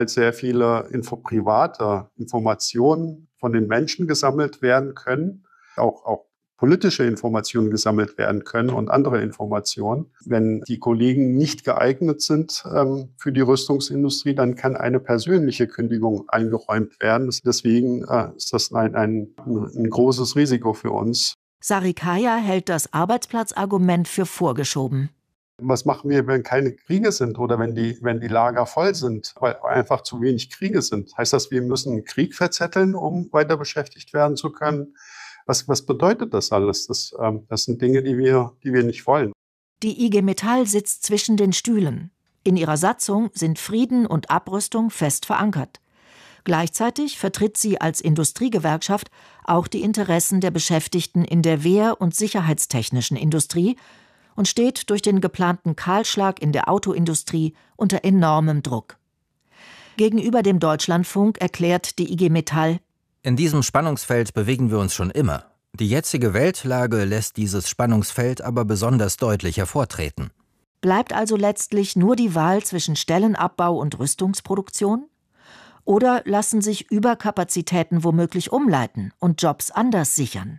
sehr viele private Informationen von den Menschen gesammelt werden können, auch politische Informationen gesammelt werden können und andere Informationen. Wenn die Kollegen nicht geeignet sind für die Rüstungsindustrie, dann kann eine persönliche Kündigung eingeräumt werden. Deswegen ist das ein großes Risiko für uns. Sarikaya hält das Arbeitsplatzargument für vorgeschoben. Was machen wir, wenn keine Kriege sind oder wenn die Lager voll sind, weil einfach zu wenig Kriege sind? Heißt das, wir müssen einen Krieg verzetteln, um weiter beschäftigt werden zu können? Was bedeutet das alles? Das sind Dinge, die wir nicht wollen. Die IG Metall sitzt zwischen den Stühlen. In ihrer Satzung sind Frieden und Abrüstung fest verankert. Gleichzeitig vertritt sie als Industriegewerkschaft auch die Interessen der Beschäftigten in der wehr- und sicherheitstechnischen Industrie und steht durch den geplanten Kahlschlag in der Autoindustrie unter enormem Druck. Gegenüber dem Deutschlandfunk erklärt die IG Metall: In diesem Spannungsfeld bewegen wir uns schon immer. Die jetzige Weltlage lässt dieses Spannungsfeld aber besonders deutlich hervortreten. Bleibt also letztlich nur die Wahl zwischen Stellenabbau und Rüstungsproduktion? Oder lassen sich Überkapazitäten womöglich umleiten und Jobs anders sichern?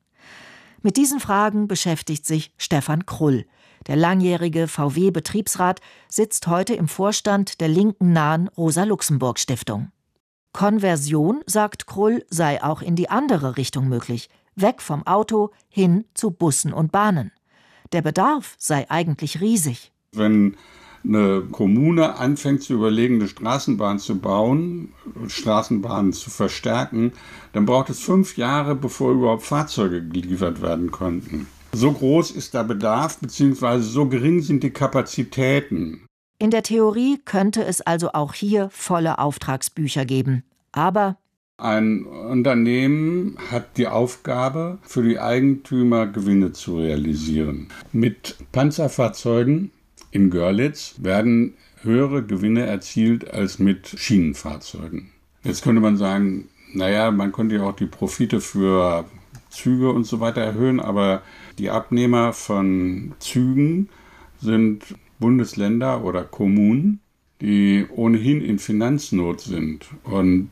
Mit diesen Fragen beschäftigt sich Stefan Krull. Der langjährige VW-Betriebsrat sitzt heute im Vorstand der linken-nahen Rosa-Luxemburg-Stiftung. Konversion, sagt Krull, sei auch in die andere Richtung möglich. Weg vom Auto hin zu Bussen und Bahnen. Der Bedarf sei eigentlich riesig. Wenn eine Kommune anfängt zu überlegen, eine Straßenbahn zu bauen, Straßenbahnen zu verstärken, dann braucht es 5 Jahre, bevor überhaupt Fahrzeuge geliefert werden konnten. So groß ist der Bedarf, beziehungsweise so gering sind die Kapazitäten. In der Theorie könnte es also auch hier volle Auftragsbücher geben. Aber ein Unternehmen hat die Aufgabe, für die Eigentümer Gewinne zu realisieren. Mit Panzerfahrzeugen in Görlitz werden höhere Gewinne erzielt als mit Schienenfahrzeugen. Jetzt könnte man sagen, man könnte ja auch die Profite für Züge und so weiter erhöhen, aber die Abnehmer von Zügen sind Bundesländer oder Kommunen, die ohnehin in Finanznot sind und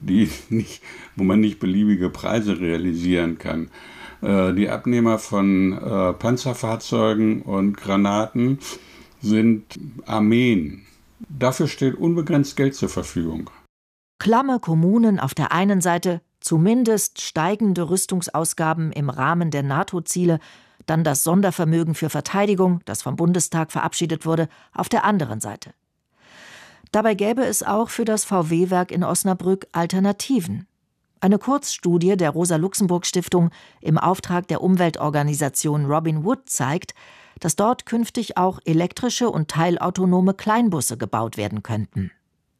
wo man nicht beliebige Preise realisieren kann. Die Abnehmer von Panzerfahrzeugen und Granaten sind Armeen. Dafür steht unbegrenzt Geld zur Verfügung. Klamme Kommunen auf der einen Seite, zumindest steigende Rüstungsausgaben im Rahmen der NATO-Ziele, dann das Sondervermögen für Verteidigung, das vom Bundestag verabschiedet wurde, auf der anderen Seite. Dabei gäbe es auch für das VW-Werk in Osnabrück Alternativen. Eine Kurzstudie der Rosa-Luxemburg-Stiftung im Auftrag der Umweltorganisation Robin Wood zeigt, dass dort künftig auch elektrische und teilautonome Kleinbusse gebaut werden könnten.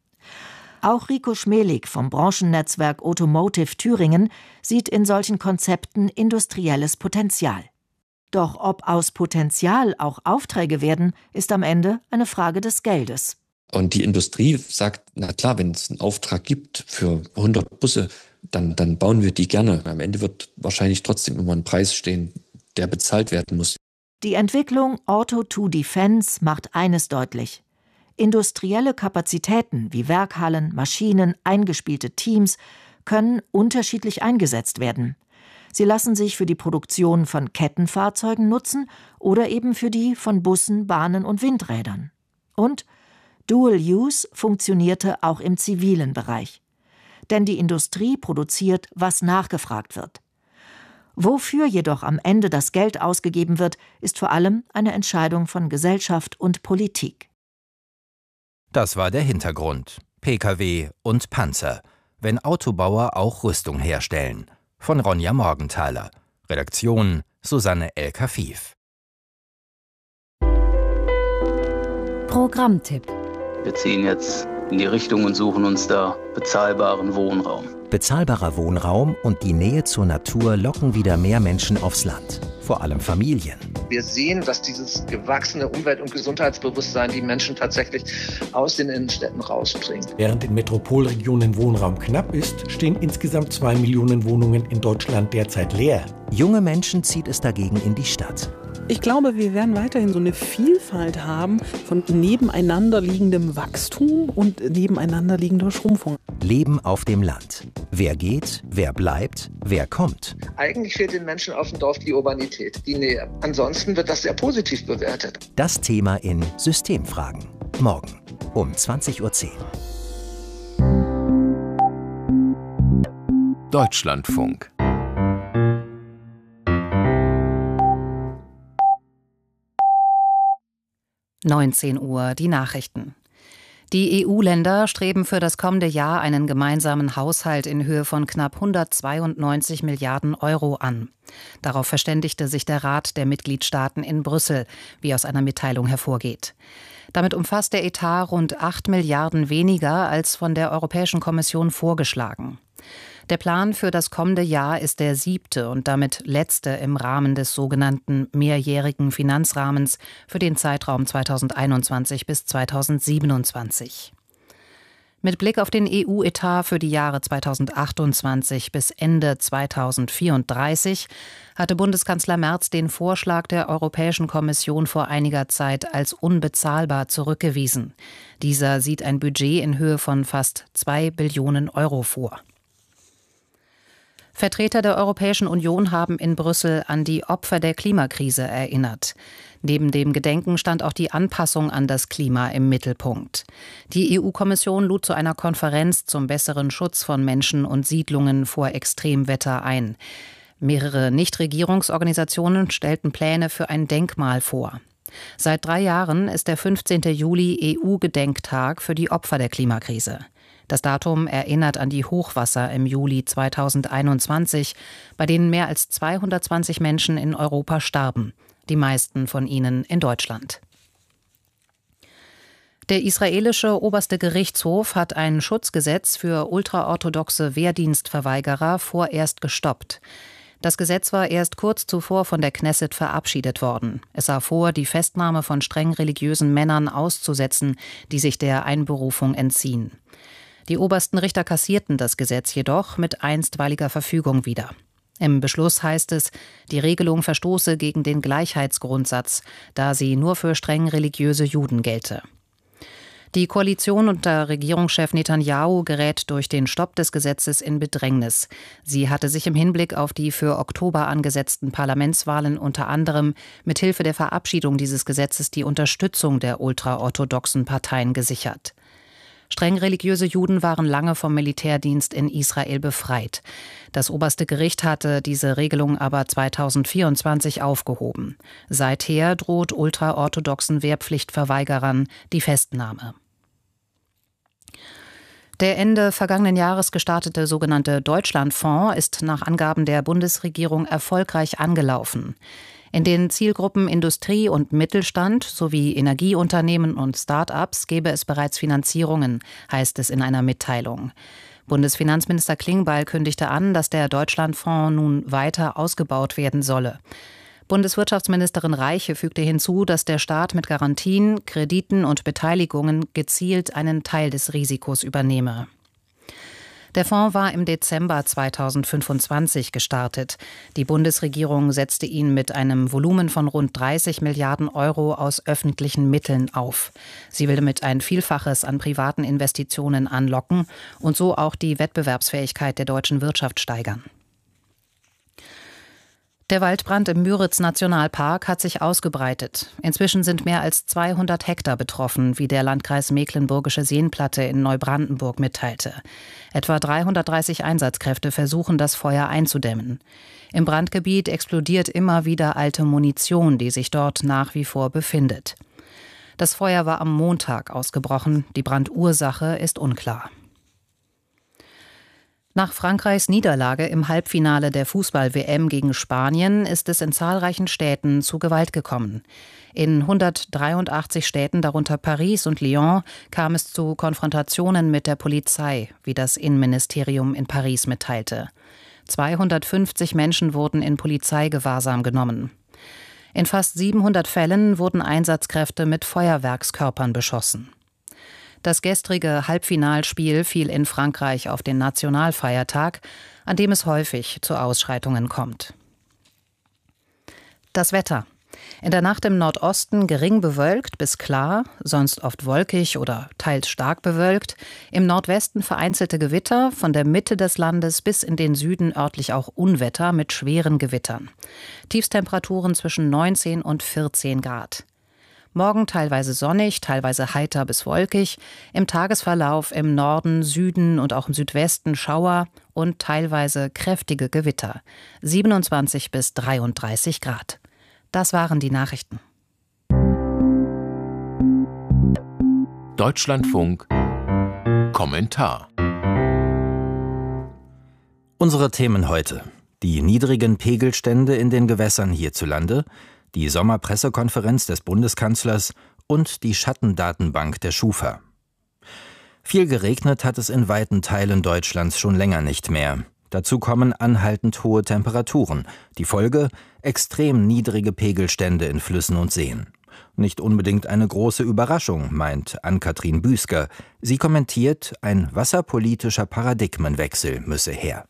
Auch Rico Schmeling vom Branchennetzwerk Automotive Thüringen sieht in solchen Konzepten industrielles Potenzial. Doch ob aus Potenzial auch Aufträge werden, ist am Ende eine Frage des Geldes. Und die Industrie sagt, na klar, wenn es einen Auftrag gibt für 100 Busse, dann bauen wir die gerne. Am Ende wird wahrscheinlich trotzdem immer ein Preis stehen, der bezahlt werden muss. Die Entwicklung Auto to Defense macht eines deutlich: Industrielle Kapazitäten wie Werkhallen, Maschinen, eingespielte Teams können unterschiedlich eingesetzt werden. Sie lassen sich für die Produktion von Kettenfahrzeugen nutzen oder eben für die von Bussen, Bahnen und Windrädern. Und Dual Use funktionierte auch im zivilen Bereich. Denn die Industrie produziert, was nachgefragt wird. Wofür jedoch am Ende das Geld ausgegeben wird, ist vor allem eine Entscheidung von Gesellschaft und Politik. Das war der Hintergrund. Pkw und Panzer. Wenn Autobauer auch Rüstung herstellen. Von Ronja Morgenthaler. Redaktion Susanne El-Kafif. Programmtipp. Wir ziehen jetzt in die Richtung und suchen uns da bezahlbaren Wohnraum. Bezahlbarer Wohnraum und die Nähe zur Natur locken wieder mehr Menschen aufs Land. Vor allem Familien. Wir sehen, dass dieses gewachsene Umwelt- und Gesundheitsbewusstsein die Menschen tatsächlich aus den Innenstädten rausbringt. Während in Metropolregionen Wohnraum knapp ist, stehen insgesamt 2 Millionen Wohnungen in Deutschland derzeit leer. Junge Menschen zieht es dagegen in die Stadt. Ich glaube, wir werden weiterhin so eine Vielfalt haben von nebeneinander liegendem Wachstum und nebeneinander liegender Schrumpfung. Leben auf dem Land. Wer geht, wer bleibt, wer kommt. Eigentlich fehlt den Menschen auf dem Dorf die Urbanität, die Nähe. Ansonsten wird das sehr positiv bewertet. Das Thema in Systemfragen. Morgen um 20:10 Uhr. Deutschlandfunk. (19 Uhr) die Nachrichten. Die EU-Länder streben für das kommende Jahr einen gemeinsamen Haushalt in Höhe von knapp 192 Milliarden Euro an. Darauf verständigte sich der Rat der Mitgliedstaaten in Brüssel, wie aus einer Mitteilung hervorgeht. Damit umfasst der Etat rund 8 Milliarden weniger als von der Europäischen Kommission vorgeschlagen. Der Plan für das kommende Jahr ist der 7. und damit letzte im Rahmen des sogenannten mehrjährigen Finanzrahmens für den Zeitraum 2021 bis 2027. Mit Blick auf den EU-Etat für die Jahre 2028 bis Ende 2034 hatte Bundeskanzler Merz den Vorschlag der Europäischen Kommission vor einiger Zeit als unbezahlbar zurückgewiesen. Dieser sieht ein Budget in Höhe von fast 2 Billionen Euro vor. Vertreter der Europäischen Union haben in Brüssel an die Opfer der Klimakrise erinnert. Neben dem Gedenken stand auch die Anpassung an das Klima im Mittelpunkt. Die EU-Kommission lud zu einer Konferenz zum besseren Schutz von Menschen und Siedlungen vor Extremwetter ein. Mehrere Nichtregierungsorganisationen stellten Pläne für ein Denkmal vor. Seit 3 Jahren ist der 15. Juli EU-Gedenktag für die Opfer der Klimakrise. Das Datum erinnert an die Hochwasser im Juli 2021, bei denen mehr als 220 Menschen in Europa starben, die meisten von ihnen in Deutschland. Der israelische oberste Gerichtshof hat ein Schutzgesetz für ultraorthodoxe Wehrdienstverweigerer vorerst gestoppt. Das Gesetz war erst kurz zuvor von der Knesset verabschiedet worden. Es sah vor, die Festnahme von streng religiösen Männern auszusetzen, die sich der Einberufung entziehen. Die obersten Richter kassierten das Gesetz jedoch mit einstweiliger Verfügung wieder. Im Beschluss heißt es, die Regelung verstoße gegen den Gleichheitsgrundsatz, da sie nur für streng religiöse Juden gelte. Die Koalition unter Regierungschef Netanyahu gerät durch den Stopp des Gesetzes in Bedrängnis. Sie hatte sich im Hinblick auf die für Oktober angesetzten Parlamentswahlen unter anderem mit Hilfe der Verabschiedung dieses Gesetzes die Unterstützung der ultraorthodoxen Parteien gesichert. Streng religiöse Juden waren lange vom Militärdienst in Israel befreit. Das oberste Gericht hatte diese Regelung aber 2024 aufgehoben. Seither droht ultraorthodoxen Wehrpflichtverweigerern die Festnahme. Der Ende vergangenen Jahres gestartete sogenannte Deutschlandfonds ist nach Angaben der Bundesregierung erfolgreich angelaufen. In den Zielgruppen Industrie und Mittelstand sowie Energieunternehmen und Start-ups gäbe es bereits Finanzierungen, heißt es in einer Mitteilung. Bundesfinanzminister Klingbeil kündigte an, dass der Deutschlandfonds nun weiter ausgebaut werden solle. Bundeswirtschaftsministerin Reiche fügte hinzu, dass der Staat mit Garantien, Krediten und Beteiligungen gezielt einen Teil des Risikos übernehme. Der Fonds war im Dezember 2025 gestartet. Die Bundesregierung setzte ihn mit einem Volumen von rund 30 Milliarden Euro aus öffentlichen Mitteln auf. Sie will damit ein Vielfaches an privaten Investitionen anlocken und so auch die Wettbewerbsfähigkeit der deutschen Wirtschaft steigern. Der Waldbrand im Müritz-Nationalpark hat sich ausgebreitet. Inzwischen sind mehr als 200 Hektar betroffen, wie der Landkreis Mecklenburgische Seenplatte in Neubrandenburg mitteilte. Etwa 330 Einsatzkräfte versuchen, das Feuer einzudämmen. Im Brandgebiet explodiert immer wieder alte Munition, die sich dort nach wie vor befindet. Das Feuer war am Montag ausgebrochen. Die Brandursache ist unklar. Nach Frankreichs Niederlage im Halbfinale der Fußball-WM gegen Spanien ist es in zahlreichen Städten zu Gewalt gekommen. In 183 Städten, darunter Paris und Lyon, kam es zu Konfrontationen mit der Polizei, wie das Innenministerium in Paris mitteilte. 250 Menschen wurden in Polizeigewahrsam genommen. In fast 700 Fällen wurden Einsatzkräfte mit Feuerwerkskörpern beschossen. Das gestrige Halbfinalspiel fiel in Frankreich auf den Nationalfeiertag, an dem es häufig zu Ausschreitungen kommt. Das Wetter. In der Nacht im Nordosten gering bewölkt bis klar, sonst oft wolkig oder teils stark bewölkt. Im Nordwesten vereinzelte Gewitter, von der Mitte des Landes bis in den Süden örtlich auch Unwetter mit schweren Gewittern. Tiefstemperaturen zwischen 19 und 14 Grad. Morgen teilweise sonnig, teilweise heiter bis wolkig. Im Tagesverlauf im Norden, Süden und auch im Südwesten Schauer und teilweise kräftige Gewitter. 27 bis 33 Grad. Das waren die Nachrichten. Deutschlandfunk Kommentar. Unsere Themen heute: die niedrigen Pegelstände in den Gewässern hierzulande, die Sommerpressekonferenz des Bundeskanzlers und die Schattendatenbank der Schufa. Viel geregnet hat es in weiten Teilen Deutschlands schon länger nicht mehr. Dazu kommen anhaltend hohe Temperaturen. Die Folge: extrem niedrige Pegelstände in Flüssen und Seen. Nicht unbedingt eine große Überraschung, meint Ann-Kathrin Büsker. Sie kommentiert, ein wasserpolitischer Paradigmenwechsel müsse her.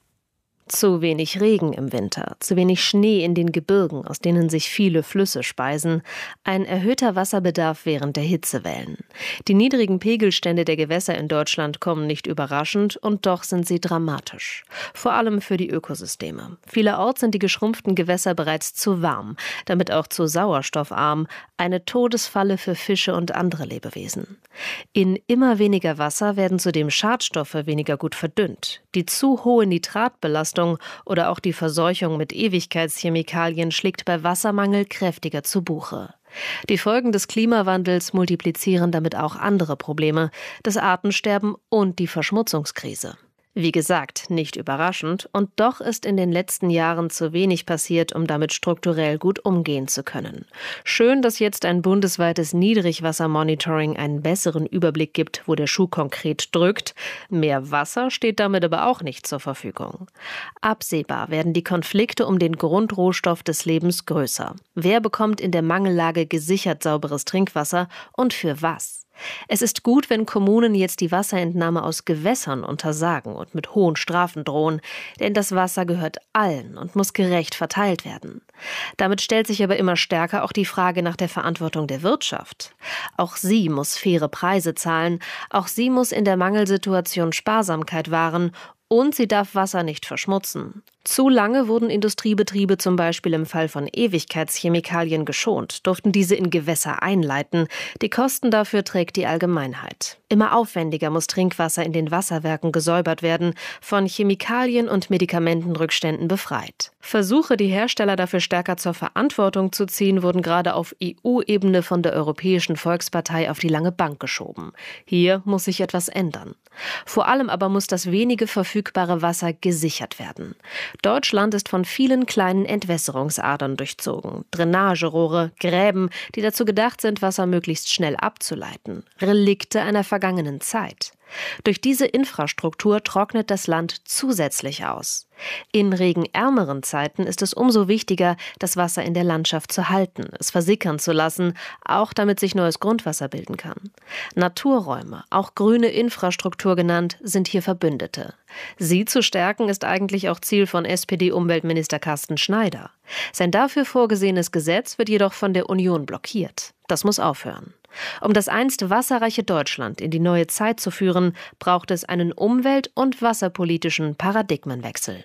Zu wenig Regen im Winter, zu wenig Schnee in den Gebirgen, aus denen sich viele Flüsse speisen, ein erhöhter Wasserbedarf während der Hitzewellen. Die niedrigen Pegelstände der Gewässer in Deutschland kommen nicht überraschend und doch sind sie dramatisch. Vor allem für die Ökosysteme. Vielerorts sind die geschrumpften Gewässer bereits zu warm, damit auch zu sauerstoffarm, eine Todesfalle für Fische und andere Lebewesen. In immer weniger Wasser werden zudem Schadstoffe weniger gut verdünnt. Die zu hohe Nitratbelastung oder auch die Verseuchung mit Ewigkeitschemikalien schlägt bei Wassermangel kräftiger zu Buche. Die Folgen des Klimawandels multiplizieren damit auch andere Probleme, das Artensterben und die Verschmutzungskrise. Wie gesagt, nicht überraschend, und doch ist in den letzten Jahren zu wenig passiert, um damit strukturell gut umgehen zu können. Schön, dass jetzt ein bundesweites Niedrigwassermonitoring einen besseren Überblick gibt, wo der Schuh konkret drückt. Mehr Wasser steht damit aber auch nicht zur Verfügung. Absehbar werden die Konflikte um den Grundrohstoff des Lebens größer. Wer bekommt in der Mangellage gesichert sauberes Trinkwasser und für was? Es ist gut, wenn Kommunen jetzt die Wasserentnahme aus Gewässern untersagen und mit hohen Strafen drohen, denn das Wasser gehört allen und muss gerecht verteilt werden. Damit stellt sich aber immer stärker auch die Frage nach der Verantwortung der Wirtschaft. Auch sie muss faire Preise zahlen, auch sie muss in der Mangelsituation Sparsamkeit wahren und sie darf Wasser nicht verschmutzen. Zu lange wurden Industriebetriebe zum Beispiel im Fall von Ewigkeitschemikalien geschont, durften diese in Gewässer einleiten. Die Kosten dafür trägt die Allgemeinheit. Immer aufwendiger muss Trinkwasser in den Wasserwerken gesäubert werden, von Chemikalien und Medikamentenrückständen befreit. Versuche, die Hersteller dafür stärker zur Verantwortung zu ziehen, wurden gerade auf EU-Ebene von der Europäischen Volkspartei auf die lange Bank geschoben. Hier muss sich etwas ändern. Vor allem aber muss das wenige verfügbare Wasser gesichert werden. Deutschland ist von vielen kleinen Entwässerungsadern durchzogen. Drainagerohre, Gräben, die dazu gedacht sind, Wasser möglichst schnell abzuleiten. Relikte einer vergangenen Zeit. Durch diese Infrastruktur trocknet das Land zusätzlich aus. In regenärmeren Zeiten ist es umso wichtiger, das Wasser in der Landschaft zu halten, es versickern zu lassen, auch damit sich neues Grundwasser bilden kann. Naturräume, auch grüne Infrastruktur genannt, sind hier Verbündete. Sie zu stärken ist eigentlich auch Ziel von SPD-Umweltminister Carsten Schneider. Sein dafür vorgesehenes Gesetz wird jedoch von der Union blockiert. Das muss aufhören. Um das einst wasserreiche Deutschland in die neue Zeit zu führen, braucht es einen umwelt- und wasserpolitischen Paradigmenwechsel.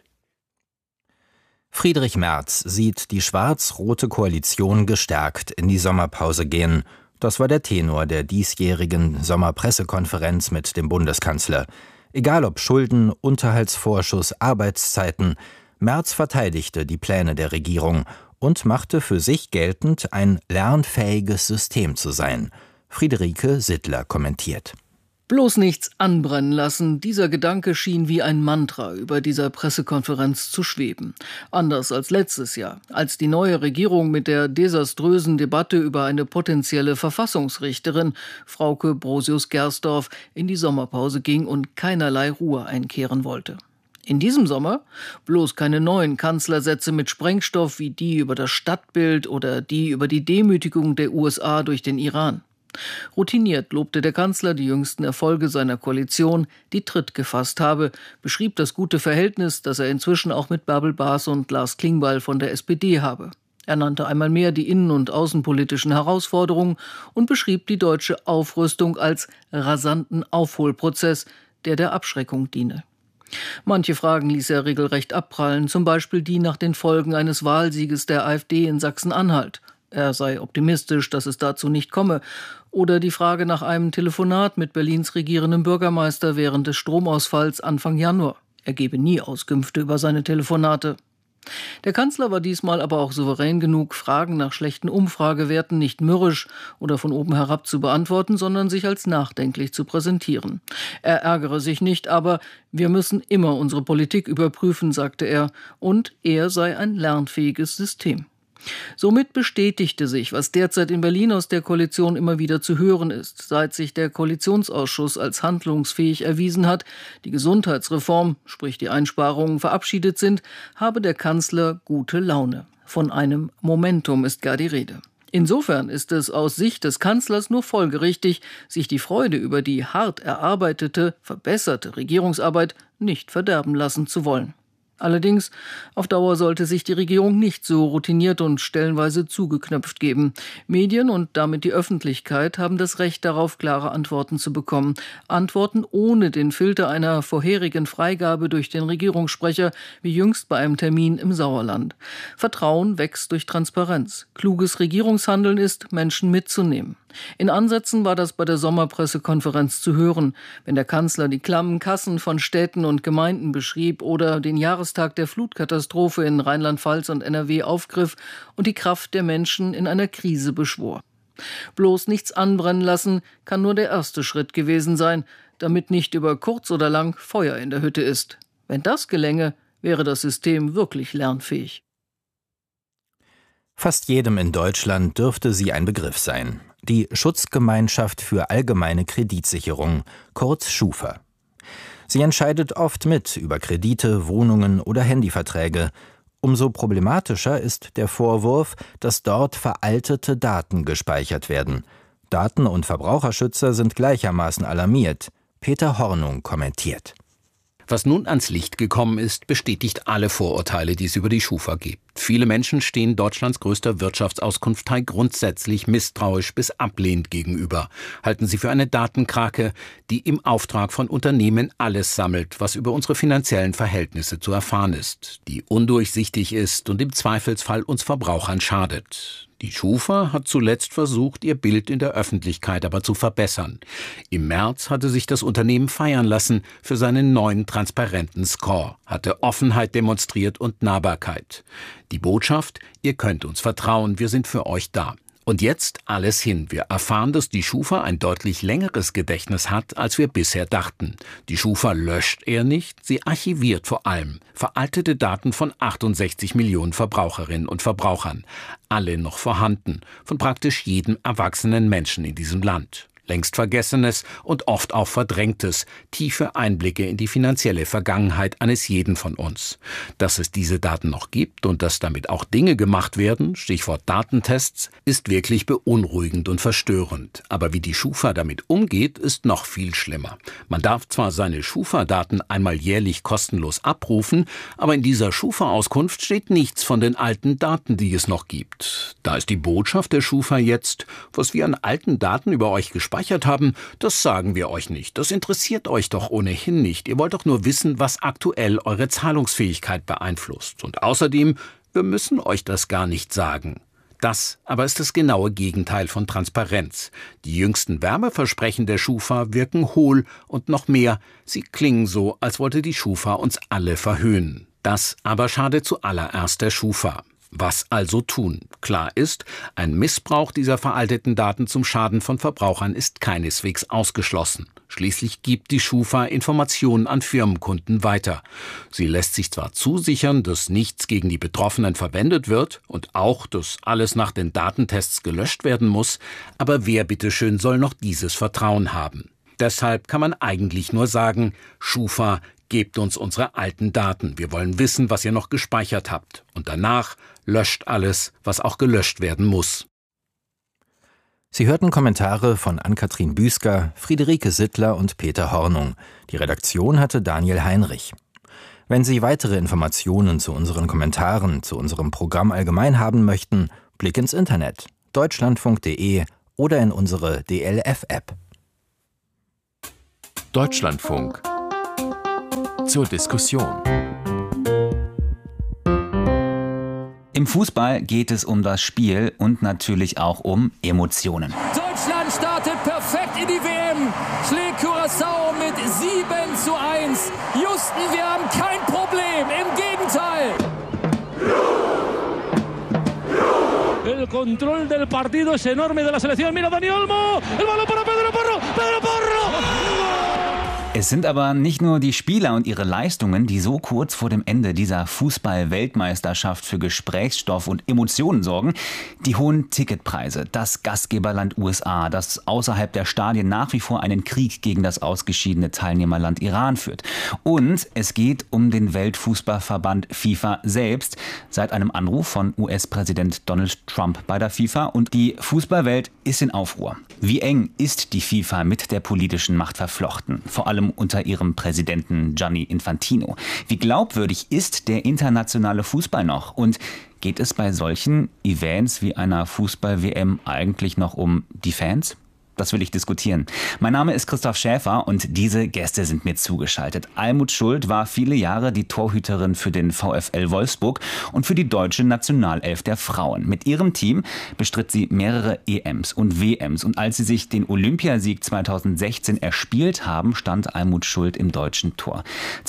Friedrich Merz sieht die schwarz-rote Koalition gestärkt in die Sommerpause gehen. Das war der Tenor der diesjährigen Sommerpressekonferenz mit dem Bundeskanzler. Egal ob Schulden, Unterhaltsvorschuss, Arbeitszeiten, Merz verteidigte die Pläne der Regierung und machte für sich geltend, ein lernfähiges System zu sein. Friederike Sittler kommentiert. Bloß nichts anbrennen lassen, dieser Gedanke schien wie ein Mantra über dieser Pressekonferenz zu schweben. Anders als letztes Jahr, als die neue Regierung mit der desaströsen Debatte über eine potenzielle Verfassungsrichterin, Frauke Brosius-Gersdorf, in die Sommerpause ging und keinerlei Ruhe einkehren wollte. In diesem Sommer bloß keine neuen Kanzlersätze mit Sprengstoff wie die über das Stadtbild oder die über die Demütigung der USA durch den Iran. Routiniert lobte der Kanzler die jüngsten Erfolge seiner Koalition, die Tritt gefasst habe, beschrieb das gute Verhältnis, das er inzwischen auch mit Bärbel Baas und Lars Klingbeil von der SPD habe. Er nannte einmal mehr die innen- und außenpolitischen Herausforderungen und beschrieb die deutsche Aufrüstung als rasanten Aufholprozess, der Abschreckung diene. Manche Fragen ließ er regelrecht abprallen, zum Beispiel die nach den Folgen eines Wahlsieges der AfD in Sachsen-Anhalt. Er sei optimistisch, dass es dazu nicht komme. Oder die Frage nach einem Telefonat mit Berlins regierendem Bürgermeister während des Stromausfalls Anfang Januar. Er gebe nie Auskünfte über seine Telefonate. Der Kanzler war diesmal aber auch souverän genug, Fragen nach schlechten Umfragewerten nicht mürrisch oder von oben herab zu beantworten, sondern sich als nachdenklich zu präsentieren. Er ärgere sich nicht, aber wir müssen immer unsere Politik überprüfen, sagte er, und er sei ein lernfähiges System. Somit bestätigte sich, was derzeit in Berlin aus der Koalition immer wieder zu hören ist. Seit sich der Koalitionsausschuss als handlungsfähig erwiesen hat, die Gesundheitsreform, sprich die Einsparungen, verabschiedet sind, habe der Kanzler gute Laune. Von einem Momentum ist gar die Rede. Insofern ist es aus Sicht des Kanzlers nur folgerichtig, sich die Freude über die hart erarbeitete, verbesserte Regierungsarbeit nicht verderben lassen zu wollen. Allerdings, auf Dauer sollte sich die Regierung nicht so routiniert und stellenweise zugeknöpft geben. Medien und damit die Öffentlichkeit haben das Recht darauf, klare Antworten zu bekommen. Antworten ohne den Filter einer vorherigen Freigabe durch den Regierungssprecher, wie jüngst bei einem Termin im Sauerland. Vertrauen wächst durch Transparenz. Kluges Regierungshandeln ist, Menschen mitzunehmen. In Ansätzen war das bei der Sommerpressekonferenz zu hören, wenn der Kanzler die klammen Kassen von Städten und Gemeinden beschrieb oder den Jahrestag der Flutkatastrophe in Rheinland-Pfalz und NRW aufgriff und die Kraft der Menschen in einer Krise beschwor. Bloß nichts anbrennen lassen kann nur der erste Schritt gewesen sein, damit nicht über kurz oder lang Feuer in der Hütte ist. Wenn das gelänge, wäre das System wirklich lernfähig. Fast jedem in Deutschland dürfte sie ein Begriff sein. Die Schutzgemeinschaft für allgemeine Kreditsicherung, kurz Schufa. Sie entscheidet oft mit über Kredite, Wohnungen oder Handyverträge. Umso problematischer ist der Vorwurf, dass dort veraltete Daten gespeichert werden. Daten- und Verbraucherschützer sind gleichermaßen alarmiert. Peter Hornung kommentiert. Was nun ans Licht gekommen ist, bestätigt alle Vorurteile, die es über die Schufa gibt. Viele Menschen stehen Deutschlands größter Wirtschaftsauskunftei grundsätzlich misstrauisch bis ablehnend gegenüber, halten sie für eine Datenkrake, die im Auftrag von Unternehmen alles sammelt, was über unsere finanziellen Verhältnisse zu erfahren ist, die undurchsichtig ist und im Zweifelsfall uns Verbrauchern schadet. Die Schufa hat zuletzt versucht, ihr Bild in der Öffentlichkeit aber zu verbessern. Im März hatte sich das Unternehmen feiern lassen für seinen neuen transparenten Score, hatte Offenheit demonstriert und Nahbarkeit. Die Botschaft: Ihr könnt uns vertrauen, wir sind für euch da. Und jetzt alles hin. Wir erfahren, dass die Schufa ein deutlich längeres Gedächtnis hat, als wir bisher dachten. Die Schufa löscht eher nicht, sie archiviert vor allem veraltete Daten von 68 Millionen Verbraucherinnen und Verbrauchern. Alle noch vorhanden, von praktisch jedem erwachsenen Menschen in diesem Land. Längst Vergessenes und oft auch Verdrängtes, tiefe Einblicke in die finanzielle Vergangenheit eines jeden von uns. Dass es diese Daten noch gibt und dass damit auch Dinge gemacht werden, Stichwort Datentests, ist wirklich beunruhigend und verstörend. Aber wie die Schufa damit umgeht, ist noch viel schlimmer. Man darf zwar seine Schufa-Daten einmal jährlich kostenlos abrufen, aber in dieser Schufa-Auskunft steht nichts von den alten Daten, die es noch gibt. Da ist die Botschaft der Schufa jetzt: Was wir an alten Daten über euch gespeichert haben, das sagen wir euch nicht. Das interessiert euch doch ohnehin nicht. Ihr wollt doch nur wissen, was aktuell eure Zahlungsfähigkeit beeinflusst. Und außerdem, wir müssen euch das gar nicht sagen. Das aber ist das genaue Gegenteil von Transparenz. Die jüngsten Werbeversprechen der Schufa wirken hohl und noch mehr, sie klingen so, als wollte die Schufa uns alle verhöhnen. Das aber schadet zuallererst der Schufa. Was also tun? Klar ist, ein Missbrauch dieser veralteten Daten zum Schaden von Verbrauchern ist keineswegs ausgeschlossen. Schließlich gibt die Schufa Informationen an Firmenkunden weiter. Sie lässt sich zwar zusichern, dass nichts gegen die Betroffenen verwendet wird und auch, dass alles nach den Datentests gelöscht werden muss, aber wer bitteschön soll noch dieses Vertrauen haben? Deshalb kann man eigentlich nur sagen: Schufa, gebt uns unsere alten Daten. Wir wollen wissen, was ihr noch gespeichert habt. Und danach löscht alles, was auch gelöscht werden muss. Sie hörten Kommentare von Ann-Kathrin Büsker, Friederike Sittler und Peter Hornung. Die Redaktion hatte Daniel Heinrich. Wenn Sie weitere Informationen zu unseren Kommentaren, zu unserem Programm allgemein haben möchten, Blick ins Internet, deutschlandfunk.de oder in unsere DLF-App. Deutschlandfunk zur Diskussion. Im Fußball geht es um das Spiel und natürlich auch um Emotionen. Deutschland startet perfekt in die WM, schlägt Curaçao mit 7:1. Houston, wir haben kein Problem, im Gegenteil. El control del partido es enorme de la selección. Mira Dani Olmo, el balón para Pedro Porro, Pedro Porro. Es sind aber nicht nur die Spieler und ihre Leistungen, die so kurz vor dem Ende dieser Fußball-Weltmeisterschaft für Gesprächsstoff und Emotionen sorgen. Die hohen Ticketpreise, das Gastgeberland USA, das außerhalb der Stadien nach wie vor einen Krieg gegen das ausgeschiedene Teilnehmerland Iran führt. Und es geht um den Weltfußballverband FIFA selbst, seit einem Anruf von US-Präsident Donald Trump bei der FIFA. Und die Fußballwelt ist in Aufruhr. Wie eng ist die FIFA mit der politischen Macht verflochten? Vor allem unter ihrem Präsidenten Gianni Infantino. Wie glaubwürdig ist der internationale Fußball noch? Und geht es bei solchen Events wie einer Fußball-WM eigentlich noch um die Fans? Das will ich diskutieren. Mein Name ist Christoph Schäfer und diese Gäste sind mir zugeschaltet. Almut Schuld war viele Jahre die Torhüterin für den VfL Wolfsburg und für die deutsche Nationalelf der Frauen. Mit ihrem Team bestritt sie mehrere EMs und WMs. Und als sie sich den Olympiasieg 2016 erspielt haben, stand Almut Schuld im deutschen Tor.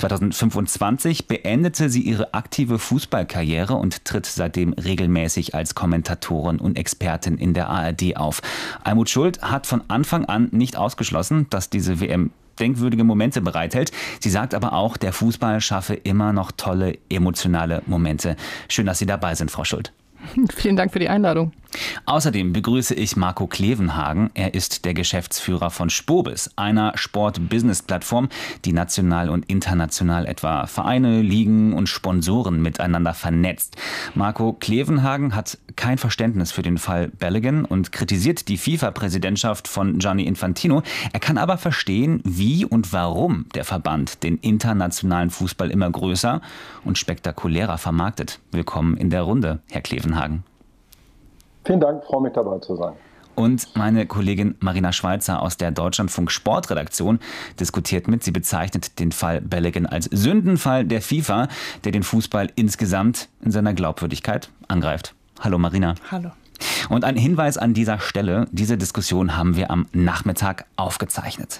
2025 beendete sie ihre aktive Fußballkarriere und tritt seitdem regelmäßig als Kommentatorin und Expertin in der ARD auf. Almut Schuld hat von Anfang an nicht ausgeschlossen, dass diese WM denkwürdige Momente bereithält. Sie sagt aber auch, der Fußball schaffe immer noch tolle emotionale Momente. Schön, dass Sie dabei sind, Frau Schuld. Vielen Dank für die Einladung. Außerdem begrüße ich Marco Klevenhagen. Er ist der Geschäftsführer von Spobis, einer Sport-Business-Plattform, die national und international etwa Vereine, Ligen und Sponsoren miteinander vernetzt. Marco Klevenhagen hat kein Verständnis für den Fall Balogun und kritisiert die FIFA-Präsidentschaft von Gianni Infantino. Er kann aber verstehen, wie und warum der Verband den internationalen Fußball immer größer und spektakulärer vermarktet. Willkommen in der Runde, Herr Klevenhagen. Vielen Dank, freue mich dabei zu sein. Und meine Kollegin Marina Schweizer aus der Deutschlandfunk Sportredaktion diskutiert mit. Sie bezeichnet den Fall Balogun als Sündenfall der FIFA, der den Fußball insgesamt in seiner Glaubwürdigkeit angreift. Hallo Marina. Hallo. Und ein Hinweis an dieser Stelle, diese Diskussion haben wir am Nachmittag aufgezeichnet.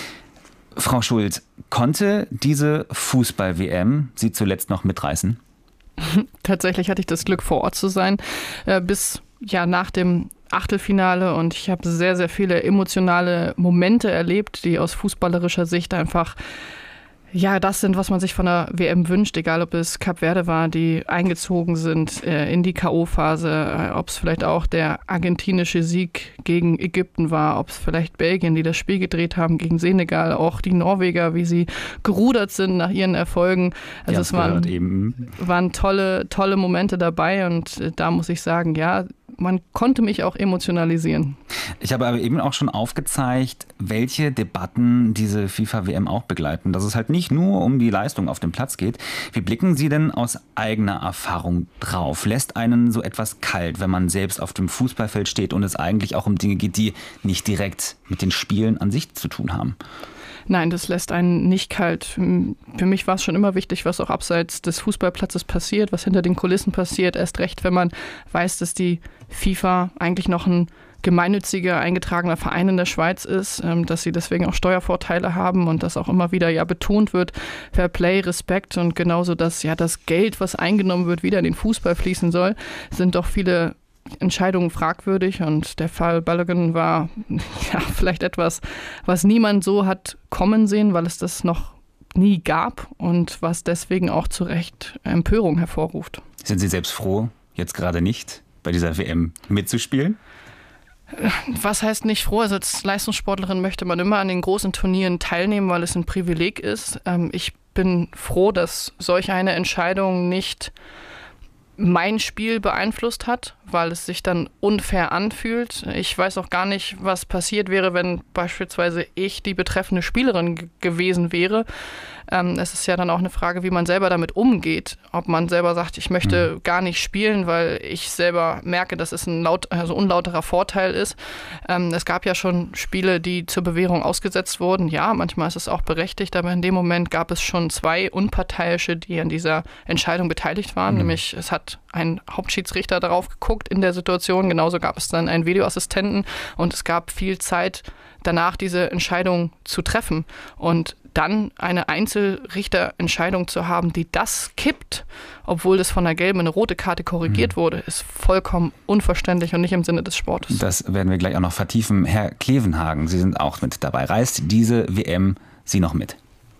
Frau Schuld, konnte diese Fußball-WM Sie zuletzt noch mitreißen? Tatsächlich hatte ich das Glück, vor Ort zu sein, bis nach dem Achtelfinale, und ich habe sehr, sehr viele emotionale Momente erlebt, die aus fußballerischer Sicht einfach das sind, was man sich von der WM wünscht, egal ob es Kap Verde war, die eingezogen sind in die K.O.-Phase, ob es vielleicht auch der argentinische Sieg gegen Ägypten war, ob es vielleicht Belgien, die das Spiel gedreht haben gegen Senegal, auch die Norweger, wie sie gerudert sind nach ihren Erfolgen. Also es waren tolle Momente dabei, und da muss ich sagen, man konnte mich auch emotionalisieren. Ich habe aber eben auch schon aufgezeigt, welche Debatten diese FIFA-WM auch begleiten. Dass es halt nicht nur um die Leistung auf dem Platz geht. Wie blicken Sie denn aus eigener Erfahrung drauf? Lässt einen so etwas kalt, wenn man selbst auf dem Fußballfeld steht und es eigentlich auch um Dinge geht, die nicht direkt mit den Spielen an sich zu tun haben? Nein, das lässt einen nicht kalt. Für mich war es schon immer wichtig, was auch abseits des Fußballplatzes passiert, was hinter den Kulissen passiert. Erst recht, wenn man weiß, dass die FIFA eigentlich noch ein gemeinnütziger, eingetragener Verein in der Schweiz ist, dass sie deswegen auch Steuervorteile haben und das auch immer wieder betont wird. Fair Play, Respekt, und genauso, dass das Geld, was eingenommen wird, wieder in den Fußball fließen soll, sind doch viele Entscheidungen fragwürdig, und der Fall Balogun war vielleicht etwas, was niemand so hat kommen sehen, weil es das noch nie gab und was deswegen auch zu Recht Empörung hervorruft. Sind Sie selbst froh, jetzt gerade nicht bei dieser WM mitzuspielen? Was heißt nicht froh? Also als Leistungssportlerin möchte man immer an den großen Turnieren teilnehmen, weil es ein Privileg ist. Ich bin froh, dass solch eine Entscheidung nicht mein Spiel beeinflusst hat, weil es sich dann unfair anfühlt. Ich weiß auch gar nicht, was passiert wäre, wenn beispielsweise ich die betreffende Spielerin gewesen wäre. Es ist ja dann auch eine Frage, wie man selber damit umgeht. Ob man selber sagt, ich möchte gar nicht spielen, weil ich selber merke, dass es ein unlauterer Vorteil ist. Es gab ja schon Spiele, die zur Bewährung ausgesetzt wurden. Ja, manchmal ist es auch berechtigt, aber in dem Moment gab es schon 2 Unparteiische, die an dieser Entscheidung beteiligt waren. Nämlich es hat ein Hauptschiedsrichter darauf geguckt in der Situation. Genauso gab es dann einen Videoassistenten und es gab viel Zeit danach, diese Entscheidung zu treffen. Und dann eine Einzelrichterentscheidung zu haben, die das kippt, obwohl das von einer gelben in eine rote Karte korrigiert wurde, ist vollkommen unverständlich und nicht im Sinne des Sportes. Das werden wir gleich auch noch vertiefen. Herr Klevenhagen, Sie sind auch mit dabei. Reißt diese WM Sie noch mit?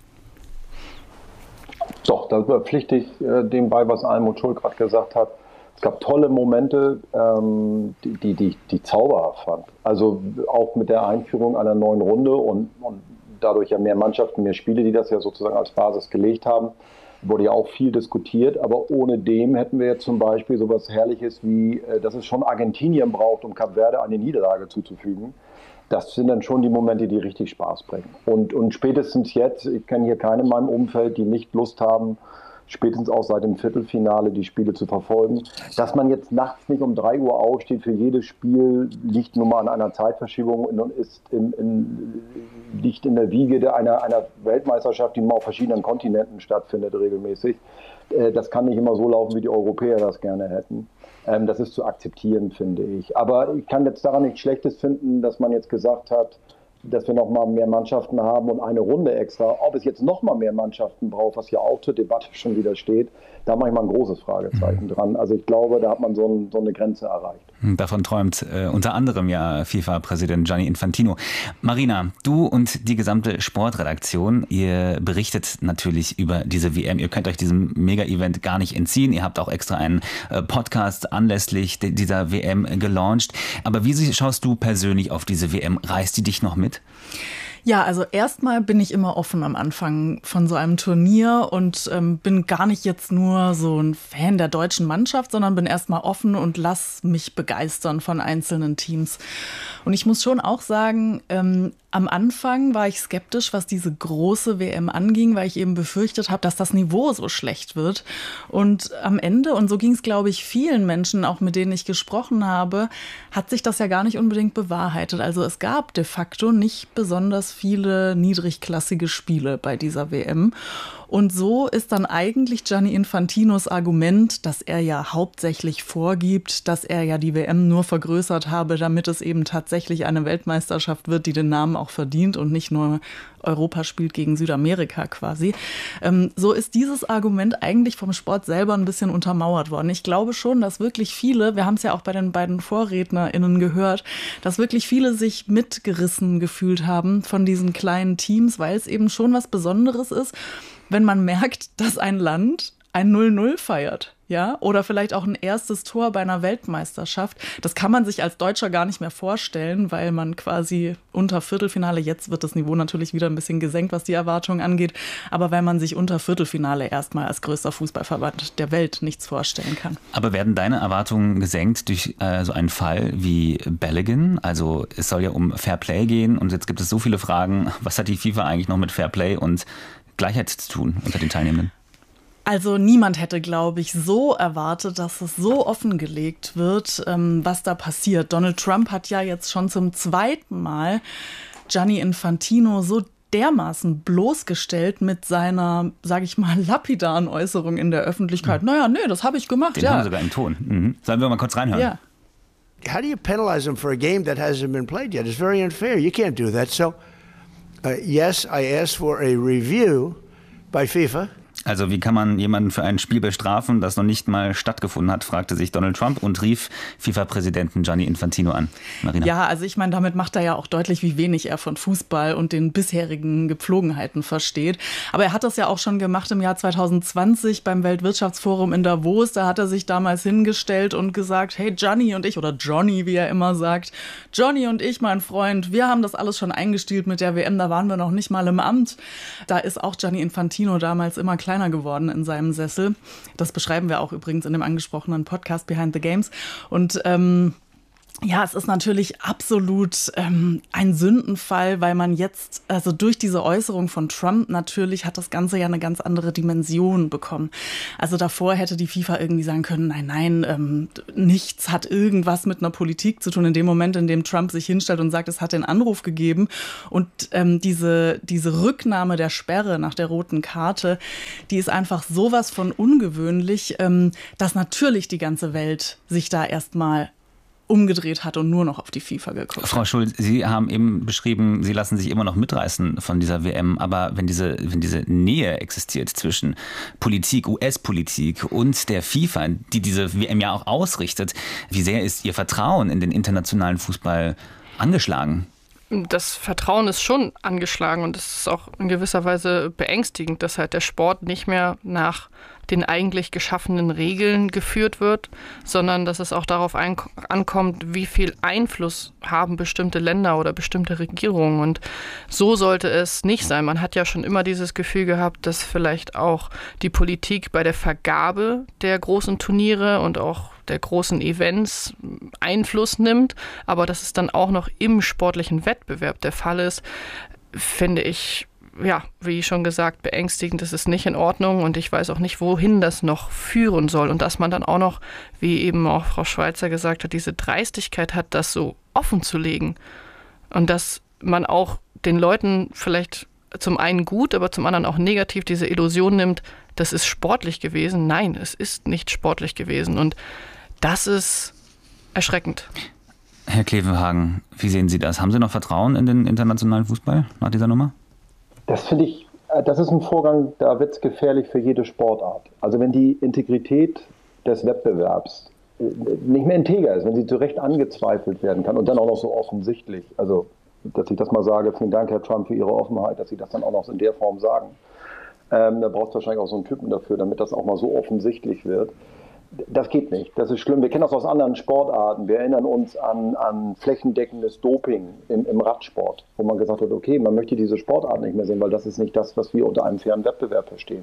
Doch, da verpflichte ich dem bei, was Almut Schul gerade gesagt hat. Es gab tolle Momente, die zauberhaft fand. Also auch mit der Einführung einer neuen Runde und dadurch ja mehr Mannschaften, mehr Spiele, die das ja sozusagen als Basis gelegt haben, wurde ja auch viel diskutiert. Aber ohne dem hätten wir jetzt zum Beispiel sowas Herrliches wie, dass es schon Argentinien braucht, um Kap Verde eine Niederlage zuzufügen. Das sind dann schon die Momente, die richtig Spaß bringen. Und spätestens jetzt, ich kenne hier keinen in meinem Umfeld, die nicht Lust haben, spätestens auch seit dem Viertelfinale die Spiele zu verfolgen. Dass man jetzt nachts nicht um 3 Uhr aufsteht für jedes Spiel, liegt nun mal an einer Zeitverschiebung und liegt in der Wiege einer Weltmeisterschaft, die nun mal auf verschiedenen Kontinenten stattfindet regelmäßig. Das kann nicht immer so laufen, wie die Europäer das gerne hätten. Das ist zu akzeptieren, finde ich. Aber ich kann jetzt daran nichts Schlechtes finden, dass man jetzt gesagt hat, dass wir noch mal mehr Mannschaften haben und eine Runde extra. Ob es jetzt noch mal mehr Mannschaften braucht, was ja auch zur Debatte schon wieder steht, da mache ich mal ein großes Fragezeichen dran. Also ich glaube, da hat man so eine Grenze erreicht. Davon träumt unter anderem ja FIFA-Präsident Gianni Infantino. Marina, du und die gesamte Sportredaktion, ihr berichtet natürlich über diese WM. Ihr könnt euch diesem Mega-Event gar nicht entziehen. Ihr habt auch extra einen Podcast anlässlich dieser WM gelauncht. Aber wie schaust du persönlich auf diese WM? Reißt die dich noch mit? Ja, also erstmal bin ich immer offen am Anfang von so einem Turnier und bin gar nicht jetzt nur so ein Fan der deutschen Mannschaft, sondern bin erstmal offen und lass mich begeistern von einzelnen Teams. Und ich muss schon auch sagen, am Anfang war ich skeptisch, was diese große WM anging, weil ich eben befürchtet habe, dass das Niveau so schlecht wird. Und am Ende, und so ging es, glaube ich, vielen Menschen, auch mit denen ich gesprochen habe, hat sich das ja gar nicht unbedingt bewahrheitet. Also es gab de facto nicht besonders viele niedrigklassige Spiele bei dieser WM. Und so ist dann eigentlich Gianni Infantinos Argument, dass er ja hauptsächlich vorgibt, dass er ja die WM nur vergrößert habe, damit es eben tatsächlich eine Weltmeisterschaft wird, die den Namen auch verdient und nicht nur Europa spielt gegen Südamerika quasi. So ist dieses Argument eigentlich vom Sport selber ein bisschen untermauert worden. Ich glaube schon, dass wirklich viele, wir haben es ja auch bei den beiden VorrednerInnen gehört, dass wirklich viele sich mitgerissen gefühlt haben von diesen kleinen Teams, weil es eben schon was Besonderes ist, wenn man merkt, dass ein Land ein 0-0 feiert, ja, oder vielleicht auch ein erstes Tor bei einer Weltmeisterschaft. Das kann man sich als Deutscher gar nicht mehr vorstellen, weil man quasi unter Viertelfinale, jetzt wird das Niveau natürlich wieder ein bisschen gesenkt, was die Erwartungen angeht, aber weil man sich unter Viertelfinale erstmal als größter Fußballverband der Welt nichts vorstellen kann. Aber werden deine Erwartungen gesenkt durch so einen Fall wie Balogun? Also es soll ja um Fairplay gehen und jetzt gibt es so viele Fragen, was hat die FIFA eigentlich noch mit Fairplay und Gleichheit zu tun unter den Teilnehmenden? Also niemand hätte, glaube ich, so erwartet, dass es so offengelegt wird, was da passiert. Donald Trump hat ja jetzt schon zum 2. Mal Gianni Infantino so dermaßen bloßgestellt mit seiner, sage ich mal, lapidaren Äußerung in der Öffentlichkeit. Naja, nee, das habe ich gemacht. Den haben wir sogar im Ton. Sollen wir mal kurz reinhören? Ja. How do you penalize him for a game that hasn't been played yet? It's very unfair. You can't do that. So, yes, I asked for a review by FIFA. Also wie kann man jemanden für ein Spiel bestrafen, das noch nicht mal stattgefunden hat, fragte sich Donald Trump und rief FIFA-Präsidenten Gianni Infantino an. Marina? Ja, also ich meine, damit macht er ja auch deutlich, wie wenig er von Fußball und den bisherigen Gepflogenheiten versteht. Aber er hat das ja auch schon gemacht im Jahr 2020 beim Weltwirtschaftsforum in Davos. Da hat er sich damals hingestellt und gesagt, hey Gianni und ich, oder Johnny, wie er immer sagt, Johnny und ich, mein Freund, wir haben das alles schon eingestielt mit der WM, da waren wir noch nicht mal im Amt. Da ist auch Gianni Infantino damals immer klein kleiner geworden in seinem Sessel. Das beschreiben wir auch übrigens in dem angesprochenen Podcast Behind the Games. Und ja, es ist natürlich absolut ein Sündenfall, weil man jetzt, also durch diese Äußerung von Trump natürlich hat das Ganze ja eine ganz andere Dimension bekommen. Also davor hätte die FIFA irgendwie sagen können, nein, nichts hat irgendwas mit einer Politik zu tun. In dem Moment, in dem Trump sich hinstellt und sagt, es hat den Anruf gegeben und diese Rücknahme der Sperre nach der roten Karte, die ist einfach sowas von ungewöhnlich, dass natürlich die ganze Welt sich da erstmal umgedreht hat und nur noch auf die FIFA geguckt hat. Frau Schulz, Sie haben eben beschrieben, Sie lassen sich immer noch mitreißen von dieser WM. Aber wenn diese Nähe existiert zwischen Politik, US-Politik und der FIFA, die diese WM ja auch ausrichtet, wie sehr ist Ihr Vertrauen in den internationalen Fußball angeschlagen? Das Vertrauen ist schon angeschlagen und es ist auch in gewisser Weise beängstigend, dass halt der Sport nicht mehr nach den eigentlich geschaffenen Regeln geführt wird, sondern dass es auch darauf ankommt, wie viel Einfluss haben bestimmte Länder oder bestimmte Regierungen. Und so sollte es nicht sein. Man hat ja schon immer dieses Gefühl gehabt, dass vielleicht auch die Politik bei der Vergabe der großen Turniere und auch der großen Events Einfluss nimmt, aber dass es dann auch noch im sportlichen Wettbewerb der Fall ist, finde ich, ja, wie schon gesagt, beängstigend. Das ist nicht in Ordnung und ich weiß auch nicht, wohin das noch führen soll. Und dass man dann auch noch, wie eben auch Frau Schweizer gesagt hat, diese Dreistigkeit hat, das so offen zu legen. Und dass man auch den Leuten vielleicht zum einen gut, aber zum anderen auch negativ diese Illusion nimmt, das ist sportlich gewesen. Nein, es ist nicht sportlich gewesen. Und das ist erschreckend. Herr Klevenhagen, wie sehen Sie das? Haben Sie noch Vertrauen in den internationalen Fußball nach dieser Nummer? Das finde ich, das ist ein Vorgang, da wird es gefährlich für jede Sportart. Also wenn die Integrität des Wettbewerbs nicht mehr integer ist, wenn sie zu Recht angezweifelt werden kann und dann auch noch so offensichtlich, also dass ich das mal sage, vielen Dank, Herr Trump, für Ihre Offenheit, dass Sie das dann auch noch in der Form sagen. Da braucht es wahrscheinlich auch so einen Typen dafür, damit das auch mal so offensichtlich wird. Das geht nicht, das ist schlimm. Wir kennen das aus anderen Sportarten. Wir erinnern uns an flächendeckendes Doping im Radsport, wo man gesagt hat, okay, man möchte diese Sportart nicht mehr sehen, weil das ist nicht das, was wir unter einem fairen Wettbewerb verstehen.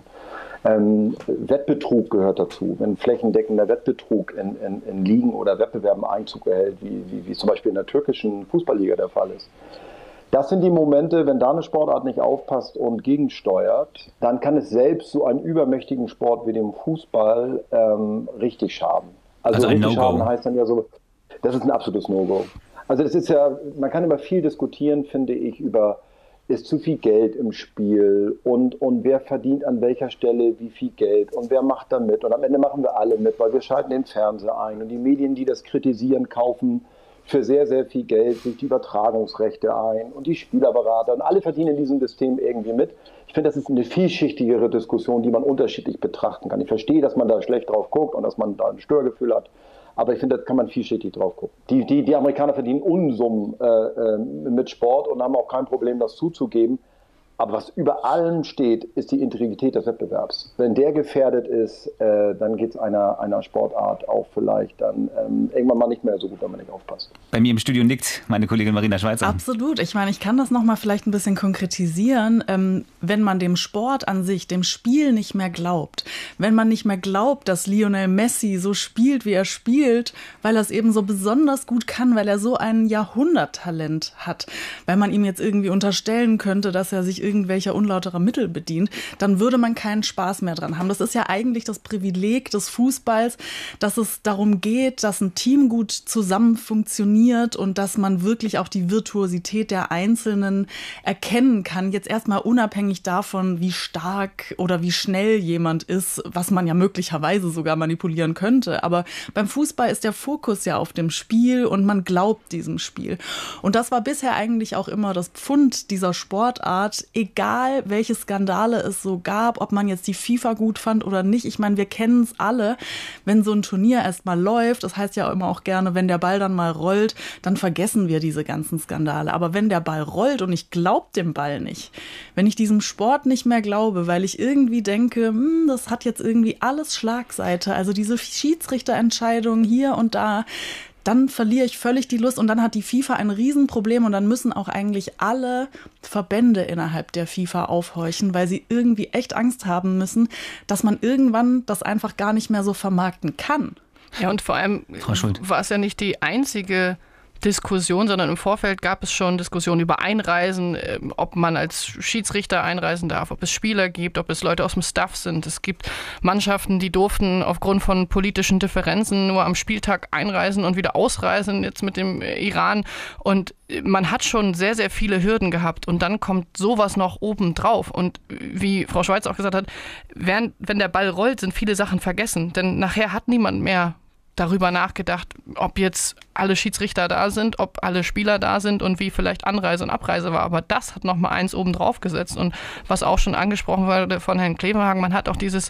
Wettbetrug gehört dazu. Wenn flächendeckender Wettbetrug in Ligen oder Wettbewerben Einzug erhält, wie zum Beispiel in der türkischen Fußballliga der Fall ist. Das sind die Momente, wenn da eine Sportart nicht aufpasst und gegensteuert, dann kann es selbst so einen übermächtigen Sport wie dem Fußball richtig schaden. Also richtig No-Go. Schaden heißt dann ja so, das ist ein absolutes No-Go. Also das ist ja, man kann immer viel diskutieren, finde ich, über ist zu viel Geld im Spiel und wer verdient an welcher Stelle wie viel Geld und wer macht da mit. Und am Ende machen wir alle mit, weil wir schalten den Fernseher ein und die Medien, die das kritisieren, kaufen für sehr, sehr viel Geld sich die Übertragungsrechte ein und die Spielerberater und alle verdienen in diesem System irgendwie mit. Ich finde, das ist eine vielschichtigere Diskussion, die man unterschiedlich betrachten kann. Ich verstehe, dass man da schlecht drauf guckt und dass man da ein Störgefühl hat, aber ich finde, da kann man vielschichtig drauf gucken. Die Amerikaner verdienen Unsummen mit Sport und haben auch kein Problem, das zuzugeben. Aber was über allem steht, ist die Integrität des Wettbewerbs. Wenn der gefährdet ist, dann geht es einer Sportart auch vielleicht dann irgendwann mal nicht mehr so gut, wenn man nicht aufpasst. Bei mir im Studio nickt meine Kollegin Marina Schweizer. Absolut. Ich meine, ich kann das noch mal vielleicht ein bisschen konkretisieren. Wenn man dem Sport an sich, dem Spiel nicht mehr glaubt, wenn man nicht mehr glaubt, dass Lionel Messi so spielt, wie er spielt, weil er es eben so besonders gut kann, weil er so ein Jahrhunderttalent hat, weil man ihm jetzt irgendwie unterstellen könnte, dass er sich irgendwelcher unlauterer Mittel bedient, dann würde man keinen Spaß mehr dran haben. Das ist ja eigentlich das Privileg des Fußballs, dass es darum geht, dass ein Team gut zusammen funktioniert und dass man wirklich auch die Virtuosität der Einzelnen erkennen kann. Jetzt erstmal unabhängig davon, wie stark oder wie schnell jemand ist, was man ja möglicherweise sogar manipulieren könnte. Aber beim Fußball ist der Fokus ja auf dem Spiel und man glaubt diesem Spiel. Und das war bisher eigentlich auch immer das Pfund dieser Sportart, egal welche Skandale es so gab, ob man jetzt die FIFA gut fand oder nicht. Ich meine, wir kennen es alle, wenn so ein Turnier erst mal läuft, das heißt ja immer auch gerne, wenn der Ball dann mal rollt, dann vergessen wir diese ganzen Skandale. Aber wenn der Ball rollt und ich glaube dem Ball nicht, wenn ich diesem Sport nicht mehr glaube, weil ich irgendwie denke, das hat jetzt irgendwie alles Schlagseite, also diese Schiedsrichterentscheidungen hier und da, dann verliere ich völlig die Lust und dann hat die FIFA ein Riesenproblem und dann müssen auch eigentlich alle Verbände innerhalb der FIFA aufhorchen, weil sie irgendwie echt Angst haben müssen, dass man irgendwann das einfach gar nicht mehr so vermarkten kann. Ja, und vor allem war es ja nicht die einzige Diskussion, sondern im Vorfeld gab es schon Diskussionen über Einreisen, ob man als Schiedsrichter einreisen darf, ob es Spieler gibt, ob es Leute aus dem Staff sind. Es gibt Mannschaften, die durften aufgrund von politischen Differenzen nur am Spieltag einreisen und wieder ausreisen, jetzt mit dem Iran. Und man hat schon sehr, sehr viele Hürden gehabt und dann kommt sowas noch oben drauf. Und wie Frau Schweiz auch gesagt hat, wenn der Ball rollt, sind viele Sachen vergessen. Denn nachher hat niemand mehr darüber nachgedacht, ob jetzt alle Schiedsrichter da sind, ob alle Spieler da sind und wie vielleicht Anreise und Abreise war. Aber das hat nochmal eins oben drauf gesetzt. Und was auch schon angesprochen wurde von Herrn Klevenhagen, man hat auch dieses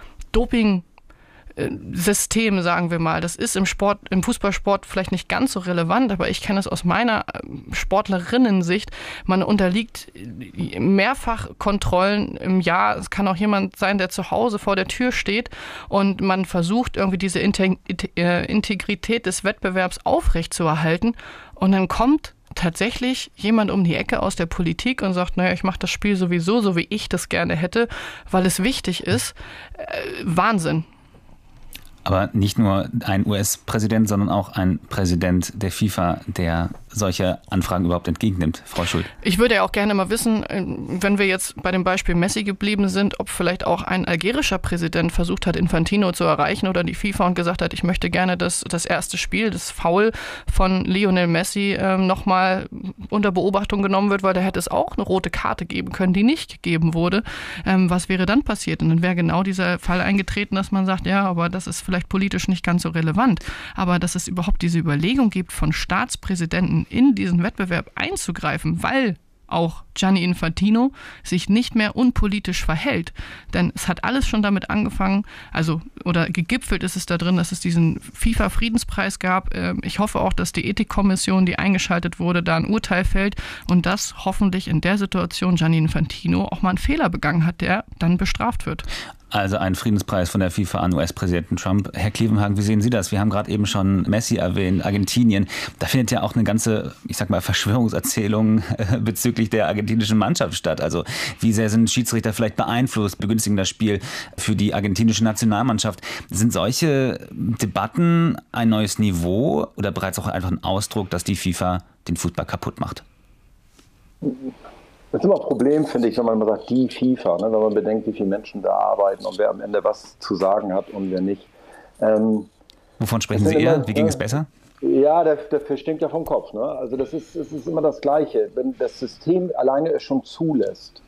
Doping-System, sagen wir mal. Das ist im Fußballsport vielleicht nicht ganz so relevant, aber ich kenne es aus meiner Sportlerinnensicht. Man unterliegt mehrfach Kontrollen im Jahr. Es kann auch jemand sein, der zu Hause vor der Tür steht und man versucht irgendwie diese Integrität des Wettbewerbs aufrechtzuerhalten und dann kommt tatsächlich jemand um die Ecke aus der Politik und sagt, naja, ich mache das Spiel sowieso so, wie ich das gerne hätte, weil es wichtig ist. Wahnsinn. Aber nicht nur ein US-Präsident, sondern auch ein Präsident der FIFA, der solche Anfragen überhaupt entgegennimmt. Frau Schuld. Ich würde ja auch gerne mal wissen, wenn wir jetzt bei dem Beispiel Messi geblieben sind, ob vielleicht auch ein algerischer Präsident versucht hat, Infantino zu erreichen oder die FIFA und gesagt hat, ich möchte gerne, dass das erste Spiel, das Foul von Lionel Messi nochmal unter Beobachtung genommen wird, weil da hätte es auch eine rote Karte geben können, die nicht gegeben wurde. Was wäre dann passiert? Und dann wäre genau dieser Fall eingetreten, dass man sagt, ja, aber das ist vielleicht politisch nicht ganz so relevant. Aber dass es überhaupt diese Überlegung gibt, von Staatspräsidenten in diesen Wettbewerb einzugreifen, weil auch Gianni Infantino sich nicht mehr unpolitisch verhält. Denn es hat alles schon damit angefangen, oder gegipfelt ist es da drin, dass es diesen FIFA-Friedenspreis gab. Ich hoffe auch, dass die Ethikkommission, die eingeschaltet wurde, da ein Urteil fällt und dass hoffentlich in der Situation Gianni Infantino auch mal einen Fehler begangen hat, der dann bestraft wird. Also ein Friedenspreis von der FIFA an US-Präsidenten Trump. Herr Klevenhagen, wie sehen Sie das? Wir haben gerade eben schon Messi erwähnt, Argentinien. Da findet ja auch eine ganze, Verschwörungserzählung bezüglich der argentinischen Mannschaft statt. Also wie sehr sind Schiedsrichter vielleicht beeinflusst, begünstigen das Spiel für die argentinische Nationalmannschaft. Sind solche Debatten ein neues Niveau oder bereits auch einfach ein Ausdruck, dass die FIFA den Fußball kaputt macht? Das ist immer ein Problem, finde ich, wenn man mal sagt, die FIFA, ne, wenn man bedenkt, wie viele Menschen da arbeiten und wer am Ende was zu sagen hat und wer nicht. Wovon sprechen Sie eher? Wie ging es besser? Ja, der verstinkt ja vom Kopf. Ne? Also es ist immer das Gleiche. Wenn das System alleine es schon zulässt,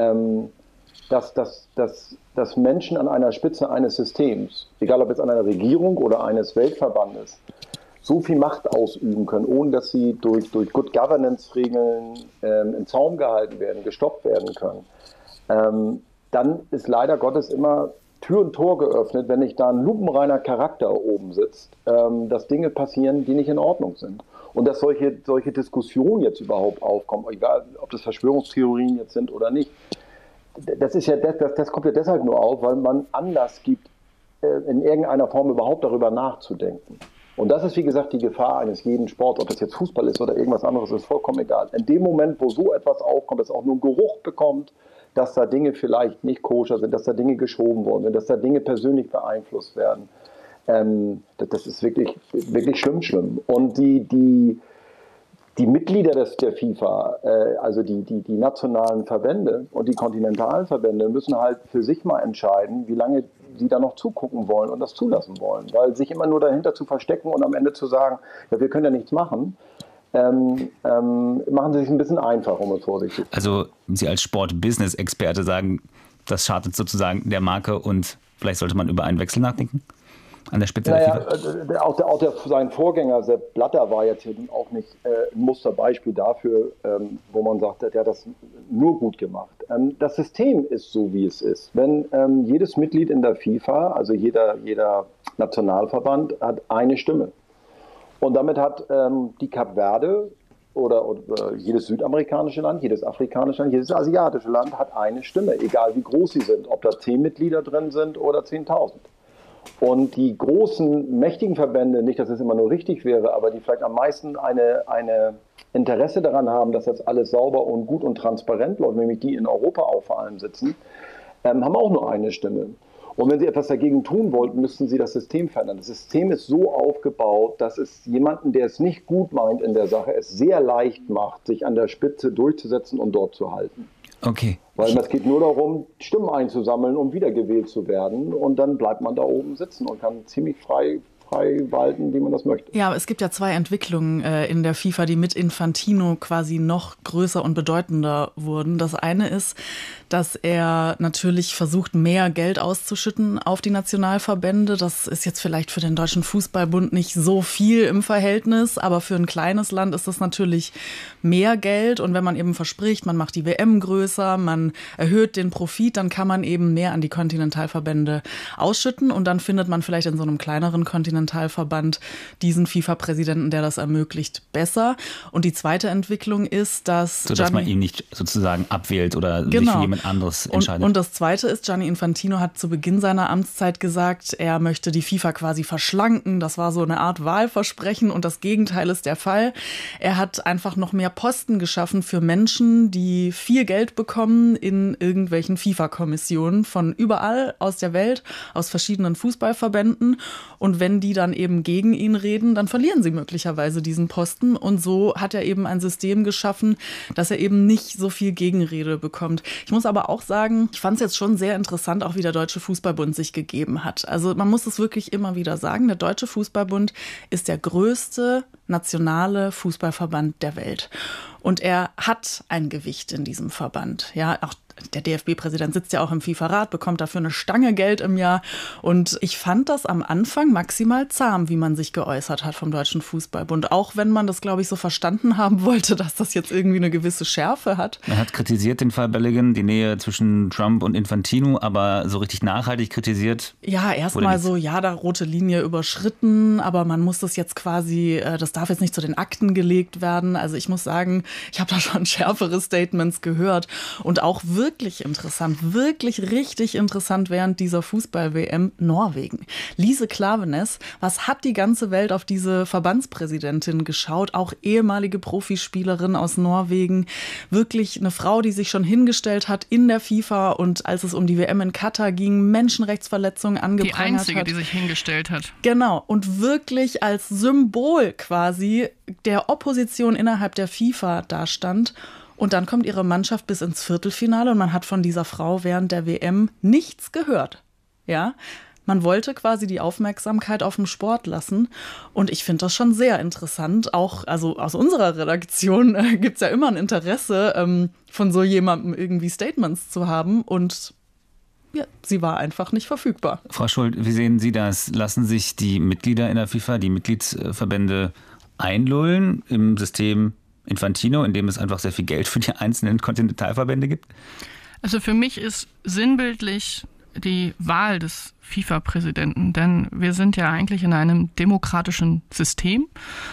dass Menschen an einer Spitze eines Systems, egal ob jetzt an einer Regierung oder eines Weltverbandes, so viel Macht ausüben können, ohne dass sie durch Good Governance-Regeln in Zaum gehalten werden, gestoppt werden können, dann ist leider Gottes immer Tür und Tor geöffnet, wenn nicht da ein lupenreiner Charakter oben sitzt, dass Dinge passieren, die nicht in Ordnung sind. Und dass solche Diskussionen jetzt überhaupt aufkommen, egal ob das Verschwörungstheorien jetzt sind oder nicht, das kommt ja deshalb nur auf, weil man Anlass gibt, in irgendeiner Form überhaupt darüber nachzudenken. Und das ist, wie gesagt, die Gefahr eines jeden Sports, ob das jetzt Fußball ist oder irgendwas anderes, ist vollkommen egal. In dem Moment, wo so etwas aufkommt, das auch nur einen Geruch bekommt, dass da Dinge vielleicht nicht koscher sind, dass da Dinge geschoben worden sind, dass da Dinge persönlich beeinflusst werden, das ist wirklich, wirklich schlimm. Und die Mitglieder der FIFA, also die nationalen Verbände und die kontinentalen Verbände müssen halt für sich mal entscheiden, wie lange sie da noch zugucken wollen und das zulassen wollen. Weil sich immer nur dahinter zu verstecken und am Ende zu sagen, ja, wir können ja nichts machen, machen sie sich ein bisschen einfach, um es vorsichtig zu sagen. Also Sie als Sport-Business-Experte sagen, das schadet sozusagen der Marke und vielleicht sollte man über einen Wechsel nachdenken? An der Spitze der FIFA? Auch sein Vorgänger Sepp Blatter war jetzt hier auch nicht ein Musterbeispiel dafür, wo man sagt, der hat das nur gut gemacht. Das System ist so, wie es ist. Wenn jedes Mitglied in der FIFA, also jeder Nationalverband, hat eine Stimme. Und damit hat die Kap Verde oder jedes südamerikanische Land, jedes afrikanische Land, jedes asiatische Land hat eine Stimme, egal wie groß sie sind, ob da 10 Mitglieder drin sind oder 10.000. Und die großen, mächtigen Verbände, nicht, dass es immer nur richtig wäre, aber die vielleicht am meisten eine Interesse daran haben, dass das alles sauber und gut und transparent läuft, nämlich die in Europa auch vor allem sitzen, haben auch nur eine Stimme. Und wenn sie etwas dagegen tun wollten, müssten sie das System verändern. Das System ist so aufgebaut, dass es jemanden, der es nicht gut meint in der Sache, es sehr leicht macht, sich an der Spitze durchzusetzen und dort zu halten. Okay. Weil es geht nur darum, Stimmen einzusammeln, um wiedergewählt zu werden. Und dann bleibt man da oben sitzen und kann ziemlich frei walten, wie man das möchte. Ja, es gibt ja 2 Entwicklungen in der FIFA, die mit Infantino quasi noch größer und bedeutender wurden. Das eine ist, dass er natürlich versucht, mehr Geld auszuschütten auf die Nationalverbände. Das ist jetzt vielleicht für den Deutschen Fußballbund nicht so viel im Verhältnis, aber für ein kleines Land ist das natürlich mehr Geld. Und wenn man eben verspricht, man macht die WM größer, man erhöht den Profit, dann kann man eben mehr an die Kontinentalverbände ausschütten. Und dann findet man vielleicht in so einem kleineren Kontinentalverband diesen FIFA-Präsidenten, der das ermöglicht, besser. Und die zweite Entwicklung ist, dass sodass man ihn nicht sozusagen abwählt oder sich für jemand anderes entscheidet. Und das Zweite ist, Gianni Infantino hat zu Beginn seiner Amtszeit gesagt, er möchte die FIFA quasi verschlanken. Das war so eine Art Wahlversprechen und das Gegenteil ist der Fall. Er hat einfach noch mehr Posten geschaffen für Menschen, die viel Geld bekommen in irgendwelchen FIFA-Kommissionen von überall aus der Welt, aus verschiedenen Fußballverbänden. Und wenn die dann eben gegen ihn reden, dann verlieren sie möglicherweise diesen Posten. Und so hat er eben ein System geschaffen, dass er eben nicht so viel Gegenrede bekommt. Ich muss aber auch sagen, ich fand es jetzt schon sehr interessant, auch wie der Deutsche Fußballbund sich gegeben hat. Also man muss es wirklich immer wieder sagen, der Deutsche Fußballbund ist der größte nationale Fußballverband der Welt. Und er hat ein Gewicht in diesem Verband. Ja, auch der DFB-Präsident sitzt ja auch im FIFA-Rat, bekommt dafür eine Stange Geld im Jahr. Und ich fand das am Anfang maximal zahm, wie man sich geäußert hat vom Deutschen Fußballbund. Auch wenn man das, glaube ich, so verstanden haben wollte, dass das jetzt irgendwie eine gewisse Schärfe hat. Man hat kritisiert den Fall Bellingham, die Nähe zwischen Trump und Infantino, aber so richtig nachhaltig kritisiert? Ja, erstmal so, ja, da rote Linie überschritten, aber man muss das jetzt quasi, das darf jetzt nicht zu den Akten gelegt werden. Also ich muss sagen, ich habe da schon schärfere Statements gehört und auch wirklich interessant, wirklich richtig interessant während dieser Fußball-WM Norwegen. Lise Klaveness, was hat die ganze Welt auf diese Verbandspräsidentin geschaut? Auch ehemalige Profispielerin aus Norwegen. Wirklich eine Frau, die sich schon hingestellt hat in der FIFA und als es um die WM in Katar ging, Menschenrechtsverletzungen angeprangert hat. Die einzige, die sich hingestellt hat. Genau. Und wirklich als Symbol quasi der Opposition innerhalb der FIFA dastand. Und dann kommt ihre Mannschaft bis ins Viertelfinale und man hat von dieser Frau während der WM nichts gehört. Ja, man wollte quasi die Aufmerksamkeit auf dem Sport lassen. Und ich finde das schon sehr interessant. Auch also aus unserer Redaktion gibt es ja immer ein Interesse, von so jemandem irgendwie Statements zu haben. Und ja, sie war einfach nicht verfügbar. Frau Schuld, wie sehen Sie das? Lassen sich die Mitglieder in der FIFA, die Mitgliedsverbände einlullen im System Infantino, in dem es einfach sehr viel Geld für die einzelnen Kontinentalverbände gibt? Also für mich ist sinnbildlich die Wahl des FIFA-Präsidenten, denn wir sind ja eigentlich in einem demokratischen System.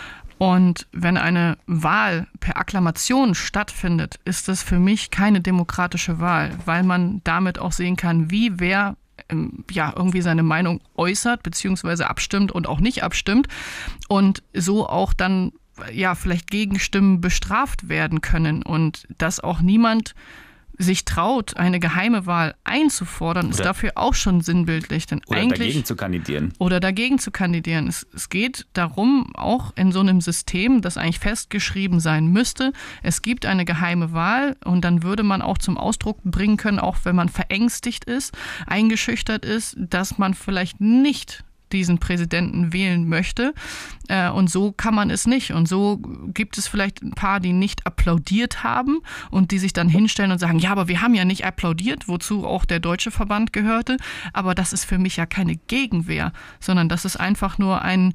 Und wenn eine Wahl per Akklamation stattfindet, ist das für mich keine demokratische Wahl, weil man damit auch sehen kann, wie wer irgendwie seine Meinung äußert, beziehungsweise abstimmt und auch nicht abstimmt und so auch dann vielleicht Gegenstimmen bestraft werden können und dass auch niemand sich traut, eine geheime Wahl einzufordern, ist dafür auch schon sinnbildlich. Denn oder dagegen zu kandidieren. Oder dagegen zu kandidieren. Es geht darum, auch in so einem System, das eigentlich festgeschrieben sein müsste, es gibt eine geheime Wahl und dann würde man auch zum Ausdruck bringen können, auch wenn man verängstigt ist, eingeschüchtert ist, dass man vielleicht nicht diesen Präsidenten wählen möchte. Und so kann man es nicht. Und so gibt es vielleicht ein paar, die nicht applaudiert haben und die sich dann hinstellen und sagen, ja, aber wir haben ja nicht applaudiert, wozu auch der deutsche Verband gehörte. Aber das ist für mich ja keine Gegenwehr, sondern das ist einfach nur eine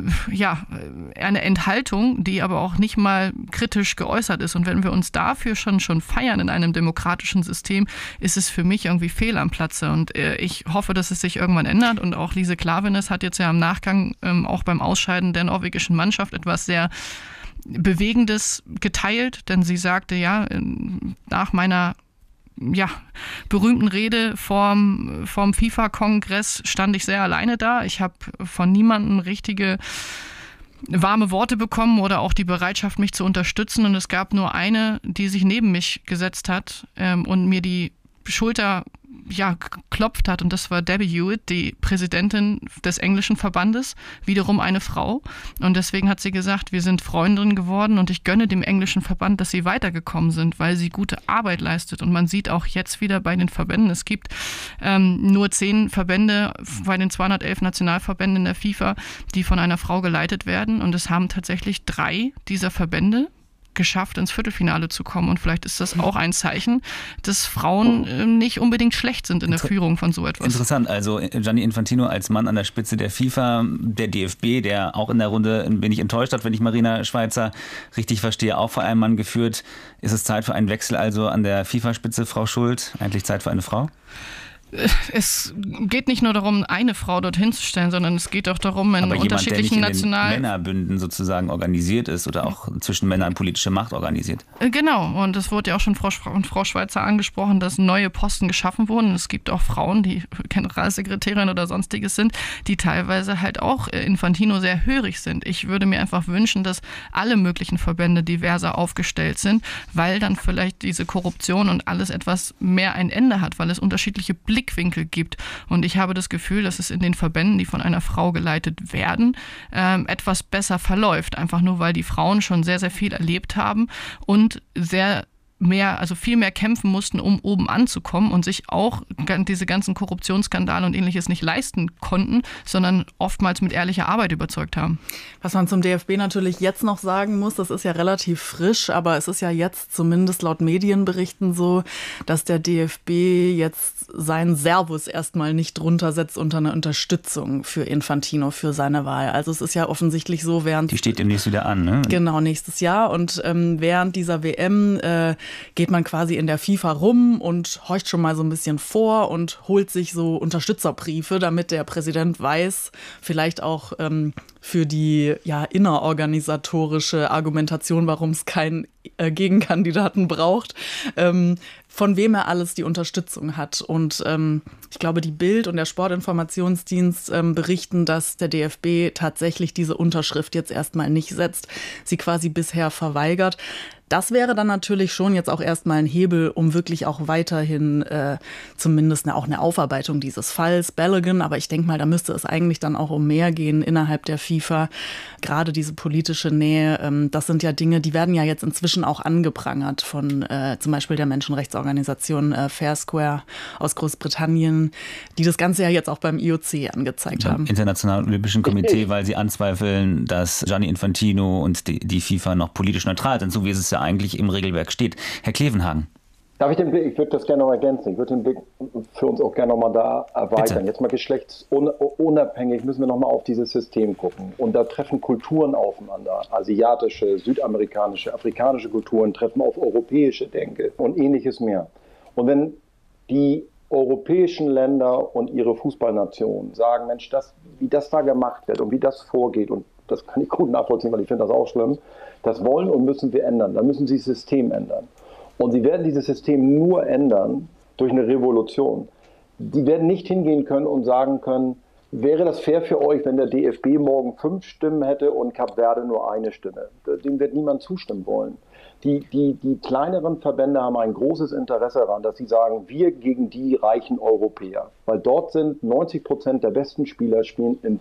Enthaltung, die aber auch nicht mal kritisch geäußert ist. Und wenn wir uns dafür schon feiern in einem demokratischen System, ist es für mich irgendwie fehl am Platze. Und ich hoffe, dass es sich irgendwann ändert. Und auch Lise Klaveness hat jetzt ja im Nachgang auch beim Ausscheiden der norwegischen Mannschaft etwas sehr Bewegendes geteilt, denn sie sagte, ja, nach meiner berühmten Rede vorm FIFA-Kongress stand ich sehr alleine da. Ich habe von niemandem richtige warme Worte bekommen oder auch die Bereitschaft, mich zu unterstützen. Und es gab nur eine, die sich neben mich gesetzt hat und mir die Schulter geklopft hat, und das war Debbie Hewitt, die Präsidentin des englischen Verbandes, wiederum eine Frau. Und deswegen hat sie gesagt, wir sind Freundinnen geworden und ich gönne dem englischen Verband, dass sie weitergekommen sind, weil sie gute Arbeit leistet. Und man sieht auch jetzt wieder bei den Verbänden, es gibt nur 10 Verbände bei den 211 Nationalverbänden in der FIFA, die von einer Frau geleitet werden. Und es haben tatsächlich 3 dieser Verbände geschafft, ins Viertelfinale zu kommen. Und vielleicht ist das auch ein Zeichen, dass Frauen nicht unbedingt schlecht sind in der Führung von so etwas. Interessant, also Gianni Infantino als Mann an der Spitze der FIFA, der DFB, der auch in der Runde ein wenig enttäuscht hat, wenn ich Marina Schweizer richtig verstehe, auch vor einem Mann geführt. Ist es Zeit für einen Wechsel also an der FIFA-Spitze, Frau Schuld? Eigentlich Zeit für eine Frau? Es geht nicht nur darum, eine Frau dorthin zu stellen, sondern es geht auch darum, in unterschiedlichen National... in den Männerbünden sozusagen organisiert ist oder auch zwischen Männern politische Macht organisiert. Genau, und es wurde ja auch schon von Frau Schweizer angesprochen, dass neue Posten geschaffen wurden. Es gibt auch Frauen, die Generalsekretärin oder sonstiges sind, die teilweise halt auch Infantino sehr hörig sind. Ich würde mir einfach wünschen, dass alle möglichen Verbände diverser aufgestellt sind, weil dann vielleicht diese Korruption und alles etwas mehr ein Ende hat, weil es unterschiedliche Blickwinkel gibt. Und ich habe das Gefühl, dass es in den Verbänden, die von einer Frau geleitet werden, etwas besser verläuft. Einfach nur, weil die Frauen schon sehr, sehr viel erlebt haben und viel mehr kämpfen mussten, um oben anzukommen und sich auch diese ganzen Korruptionsskandale und Ähnliches nicht leisten konnten, sondern oftmals mit ehrlicher Arbeit überzeugt haben. Was man zum DFB natürlich jetzt noch sagen muss, das ist ja relativ frisch, aber es ist ja jetzt zumindest laut Medienberichten so, dass der DFB jetzt seinen Servus erstmal nicht drunter setzt unter einer Unterstützung für Infantino, für seine Wahl. Also es ist ja offensichtlich so, Die steht demnächst wieder an, ne? Genau, nächstes Jahr. Und während dieser WM geht man quasi in der FIFA rum und horcht schon mal so ein bisschen vor und holt sich so Unterstützerbriefe, damit der Präsident weiß, vielleicht auch für die innerorganisatorische Argumentation, warum es keinen Gegenkandidaten braucht, von wem er alles die Unterstützung hat. Und ich glaube, die Bild und der Sportinformationsdienst berichten, dass der DFB tatsächlich diese Unterschrift jetzt erstmal nicht setzt, sie quasi bisher verweigert. Das wäre dann natürlich schon jetzt auch erstmal ein Hebel, um wirklich auch weiterhin zumindest auch eine Aufarbeitung dieses Falls Balogun. Aber ich denke mal, da müsste es eigentlich dann auch um mehr gehen innerhalb der FIFA. Gerade diese politische Nähe, das sind ja Dinge, die werden ja jetzt inzwischen auch angeprangert von zum Beispiel der Menschenrechtsorganisation Fair Square aus Großbritannien, die das Ganze ja jetzt auch beim IOC angezeigt haben. Internationalen Olympischen Komitee, weil sie anzweifeln, dass Gianni Infantino und die FIFA noch politisch neutral sind, so wie es ja eigentlich im Regelwerk steht. Herr Klevenhagen. Ich würde das gerne noch ergänzen. Ich würde den Blick für uns auch gerne noch mal da erweitern. Bitte. Jetzt mal geschlechtsunabhängig müssen wir noch mal auf dieses System gucken. Und da treffen Kulturen aufeinander. Asiatische, südamerikanische, afrikanische Kulturen treffen auf europäische Denke und ähnliches mehr. Und wenn die europäischen Länder und ihre Fußballnationen sagen, Mensch, wie das da gemacht wird und wie das vorgeht, und das kann ich gut nachvollziehen, weil ich finde das auch schlimm, das wollen und müssen wir ändern. Da müssen sie das System ändern. Und sie werden dieses System nur ändern durch eine Revolution. Die werden nicht hingehen können und sagen können, wäre das fair für euch, wenn der DFB morgen 5 Stimmen hätte und Kap Verde nur 1 Stimme? Dem wird niemand zustimmen wollen. Die kleineren Verbände haben ein großes Interesse daran, dass sie sagen, wir gegen die reichen Europäer. Weil dort sind 90% der besten Spieler spielen in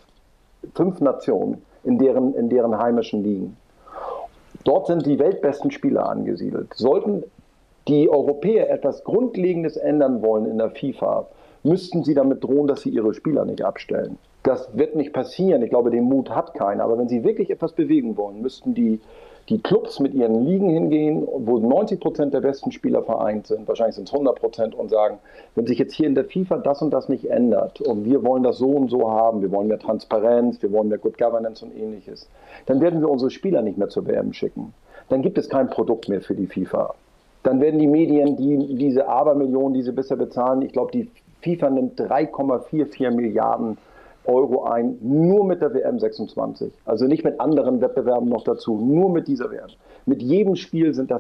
5 Nationen, in deren heimischen Ligen. Dort sind die weltbesten Spieler angesiedelt. Sollten die Europäer etwas Grundlegendes ändern wollen in der FIFA, müssten sie damit drohen, dass sie ihre Spieler nicht abstellen. Das wird nicht passieren. Ich glaube, den Mut hat keiner. Aber wenn sie wirklich etwas bewegen wollen, müssten die Clubs mit ihren Ligen hingehen, wo 90% der besten Spieler vereint sind, wahrscheinlich sind es 100%, und sagen, wenn sich jetzt hier in der FIFA das und das nicht ändert und wir wollen das so und so haben, wir wollen mehr Transparenz, wir wollen mehr Good Governance und ähnliches, dann werden wir unsere Spieler nicht mehr zur WM schicken. Dann gibt es kein Produkt mehr für die FIFA. Dann werden die Medien, diese Abermillionen, die sie bisher bezahlen, ich glaube, die FIFA nimmt 3,44 Milliarden Euro ein, nur mit der WM 26. Also nicht mit anderen Wettbewerben noch dazu, nur mit dieser WM. Mit jedem Spiel sind das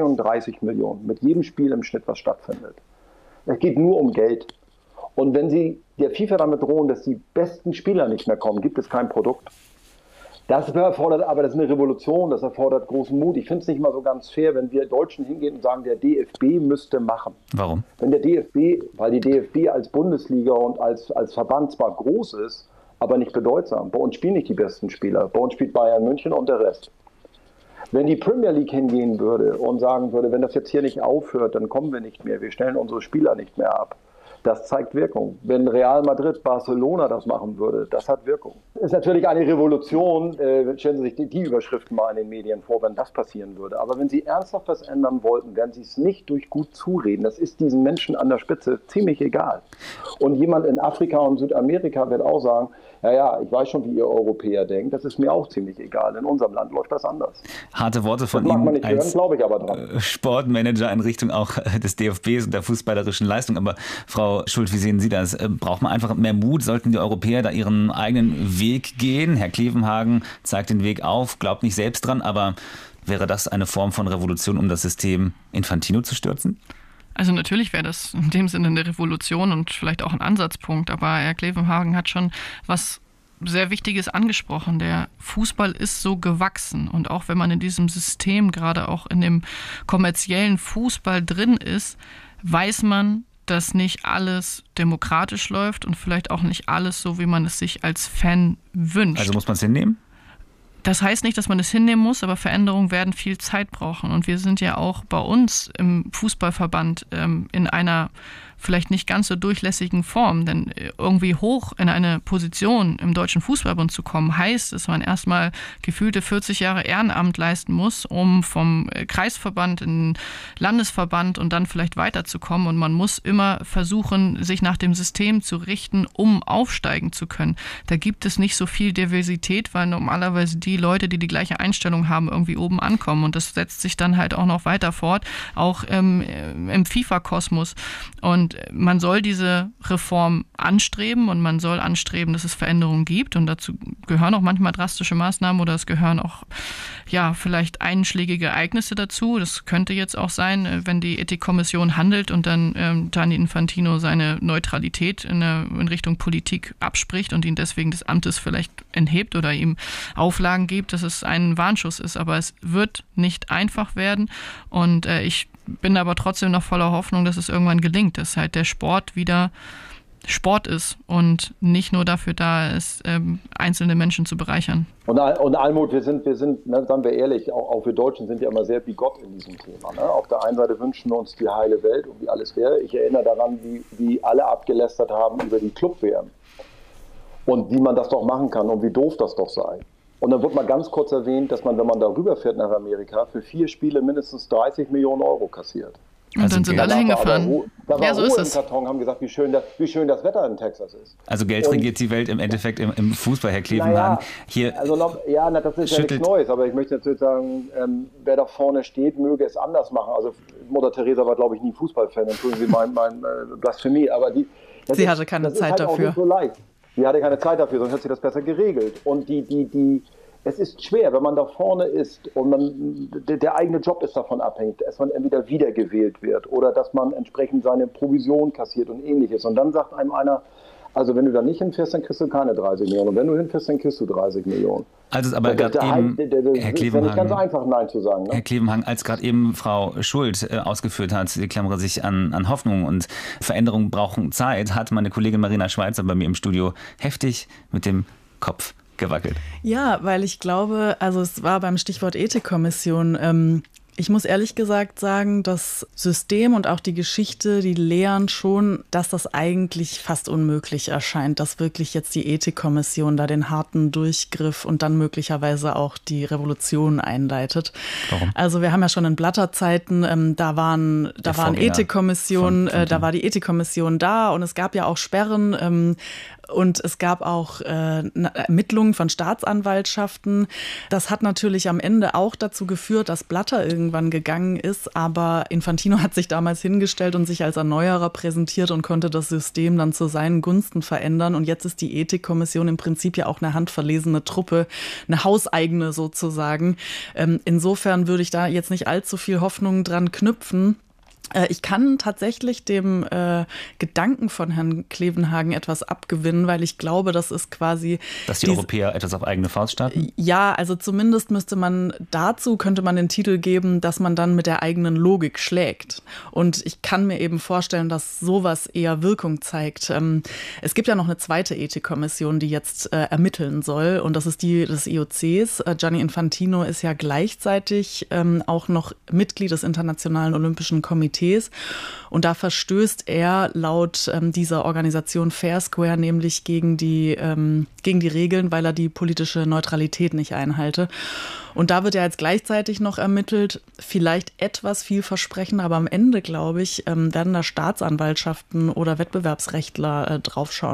33 Millionen. Mit jedem Spiel im Schnitt, was stattfindet. Es geht nur um Geld. Und wenn Sie der FIFA damit drohen, dass die besten Spieler nicht mehr kommen, gibt es kein Produkt. Das erfordert, aber das ist eine Revolution, das erfordert großen Mut. Ich finde es nicht mal so ganz fair, wenn wir Deutschen hingehen und sagen, der DFB müsste machen. Warum? Wenn der DFB, weil die DFB als Bundesliga und als Verband zwar groß ist, aber nicht bedeutsam. Bei uns spielen nicht die besten Spieler. Bei uns spielt Bayern München und der Rest. Wenn die Premier League hingehen würde und sagen würde, wenn das jetzt hier nicht aufhört, dann kommen wir nicht mehr, wir stellen unsere Spieler nicht mehr ab. Das zeigt Wirkung. Wenn Real Madrid, Barcelona das machen würde, das hat Wirkung. Ist natürlich eine Revolution. Stellen Sie sich die Überschriften mal in den Medien vor, wenn das passieren würde. Aber wenn Sie ernsthaft was ändern wollten, werden Sie es nicht durch gut zureden. Das ist diesen Menschen an der Spitze ziemlich egal. Und jemand in Afrika und Südamerika wird auch sagen, ja, ich weiß schon, wie ihr Europäer denkt. Das ist mir auch ziemlich egal. In unserem Land läuft das anders. Harte Worte von das mag Ihnen man nicht hören, glaube ich aber dran. Sportmanager in Richtung auch des DFBs und der fußballerischen Leistung. Aber Frau Schult, wie sehen Sie das? Braucht man einfach mehr Mut? Sollten die Europäer da ihren eigenen Weg gehen? Herr Klevenhagen zeigt den Weg auf, glaubt nicht selbst dran. Aber wäre das eine Form von Revolution, um das System Infantino zu stürzen? Also natürlich wäre das in dem Sinne eine Revolution und vielleicht auch ein Ansatzpunkt, aber Herr Klevenhagen hat schon was sehr Wichtiges angesprochen. Der Fußball ist so gewachsen und auch wenn man in diesem System, gerade auch in dem kommerziellen Fußball drin ist, weiß man, dass nicht alles demokratisch läuft und vielleicht auch nicht alles so, wie man es sich als Fan wünscht. Also muss man es hinnehmen? Das heißt nicht, dass man es hinnehmen muss, aber Veränderungen werden viel Zeit brauchen. Und wir sind ja auch bei uns im Fußballverband in einer vielleicht nicht ganz so durchlässigen Form, denn irgendwie hoch in eine Position im Deutschen Fußballbund zu kommen, heißt, dass man erstmal gefühlte 40 Jahre Ehrenamt leisten muss, um vom Kreisverband in den Landesverband und dann vielleicht weiterzukommen. Und man muss immer versuchen, sich nach dem System zu richten, um aufsteigen zu können. Da gibt es nicht so viel Diversität, weil normalerweise die Leute, die die gleiche Einstellung haben, irgendwie oben ankommen. Und das setzt sich dann halt auch noch weiter fort, auch im FIFA-Kosmos. Und man soll diese Reform anstreben und man soll anstreben, dass es Veränderungen gibt. Und dazu gehören auch manchmal drastische Maßnahmen oder es gehören auch vielleicht einschlägige Ereignisse dazu. Das könnte jetzt auch sein, wenn die Ethikkommission handelt und dann Gianni Infantino seine Neutralität in Richtung Politik abspricht und ihn deswegen des Amtes vielleicht enthebt oder ihm Auflagen gibt, dass es ein Warnschuss ist. Aber es wird nicht einfach werden und ich bin aber trotzdem noch voller Hoffnung, dass es irgendwann gelingt, dass halt der Sport wieder Sport ist und nicht nur dafür da ist, einzelne Menschen zu bereichern. Und Almut, wir sind, sagen wir ehrlich, auch wir Deutschen sind ja immer sehr bigott in diesem Thema. Ne? Auf der einen Seite wünschen wir uns die heile Welt und wie alles wäre. Ich erinnere daran, wie alle abgelästert haben über die Club-WM und wie man das doch machen kann und wie doof das doch sei. Und dann wird mal ganz kurz erwähnt, dass man, wenn man darüber fährt nach Amerika, für 4 Spiele mindestens 30 Millionen Euro kassiert. Und dann sind alle hingefahren. Da war so Ruhe ist im es. Karton, haben gesagt, wie schön das Wetter in Texas ist. Also Geld regiert die Welt im Endeffekt im Fußball, Herr Klevenhagen. Das ist ja nichts Neues, aber ich möchte natürlich sagen, wer da vorne steht, möge es anders machen. Also Mutter Teresa war, glaube ich, nie Fußballfan, entschuldigen Sie mein Blasphemie, aber sie hatte keine Zeit halt dafür. Auch nicht so leicht. Sie hatte keine Zeit dafür, sonst hätte sie das besser geregelt. Und es ist schwer, wenn man da vorne ist und der eigene Job ist davon abhängig, dass man entweder wiedergewählt wird oder dass man entsprechend seine Provision kassiert und ähnliches. Und dann sagt einem einer, also wenn du da nicht hinfährst, dann kriegst du keine 30 Millionen. Und wenn du hinfährst, dann kriegst du 30 Millionen. Also aber gerade eben, Herr Klevenhagen, ist ja nicht ganz einfach, Nein zu sagen. Ne? Herr Klevenhagen, als gerade eben Frau Schult ausgeführt hat, sie klammere sich an Hoffnung und Veränderungen brauchen Zeit, hat meine Kollegin Marina Schweizer bei mir im Studio heftig mit dem Kopf gewackelt. Ja, weil ich glaube, also es war beim Stichwort Ethikkommission, ich muss ehrlich gesagt sagen, das System und auch die Geschichte, die lehren schon, dass das eigentlich fast unmöglich erscheint, dass wirklich jetzt die Ethikkommission da den harten Durchgriff und dann möglicherweise auch die Revolution einleitet. Warum? Also wir haben ja schon in Blatterzeiten, da waren Ethikkommissionen, da war die Ethikkommission da und es gab ja auch Sperren, und es gab auch Ermittlungen von Staatsanwaltschaften. Das hat natürlich am Ende auch dazu geführt, dass Blatter irgendwie irgendwann gegangen ist. Aber Infantino hat sich damals hingestellt und sich als Erneuerer präsentiert und konnte das System dann zu seinen Gunsten verändern. Und jetzt ist die Ethikkommission im Prinzip ja auch eine handverlesene Truppe, eine hauseigene sozusagen. Insofern würde ich da jetzt nicht allzu viel Hoffnung dran knüpfen. Ich kann tatsächlich dem Gedanken von Herrn Klevenhagen etwas abgewinnen, weil ich glaube, das ist quasi... Dass die Europäer etwas auf eigene Faust starten? Ja, also zumindest könnte man den Titel geben, dass man dann mit der eigenen Logik schlägt. Und ich kann mir eben vorstellen, dass sowas eher Wirkung zeigt. Es gibt ja noch eine zweite Ethikkommission, die jetzt ermitteln soll, und das ist die des IOCs. Gianni Infantino ist ja gleichzeitig auch noch Mitglied des Internationalen Olympischen Komitees. Und da verstößt er laut dieser Organisation Fair Square nämlich gegen die Regeln, weil er die politische Neutralität nicht einhalte. Und da wird ja jetzt gleichzeitig noch ermittelt, vielleicht etwas vielversprechender, aber am Ende, glaube ich, werden da Staatsanwaltschaften oder Wettbewerbsrechtler draufschauen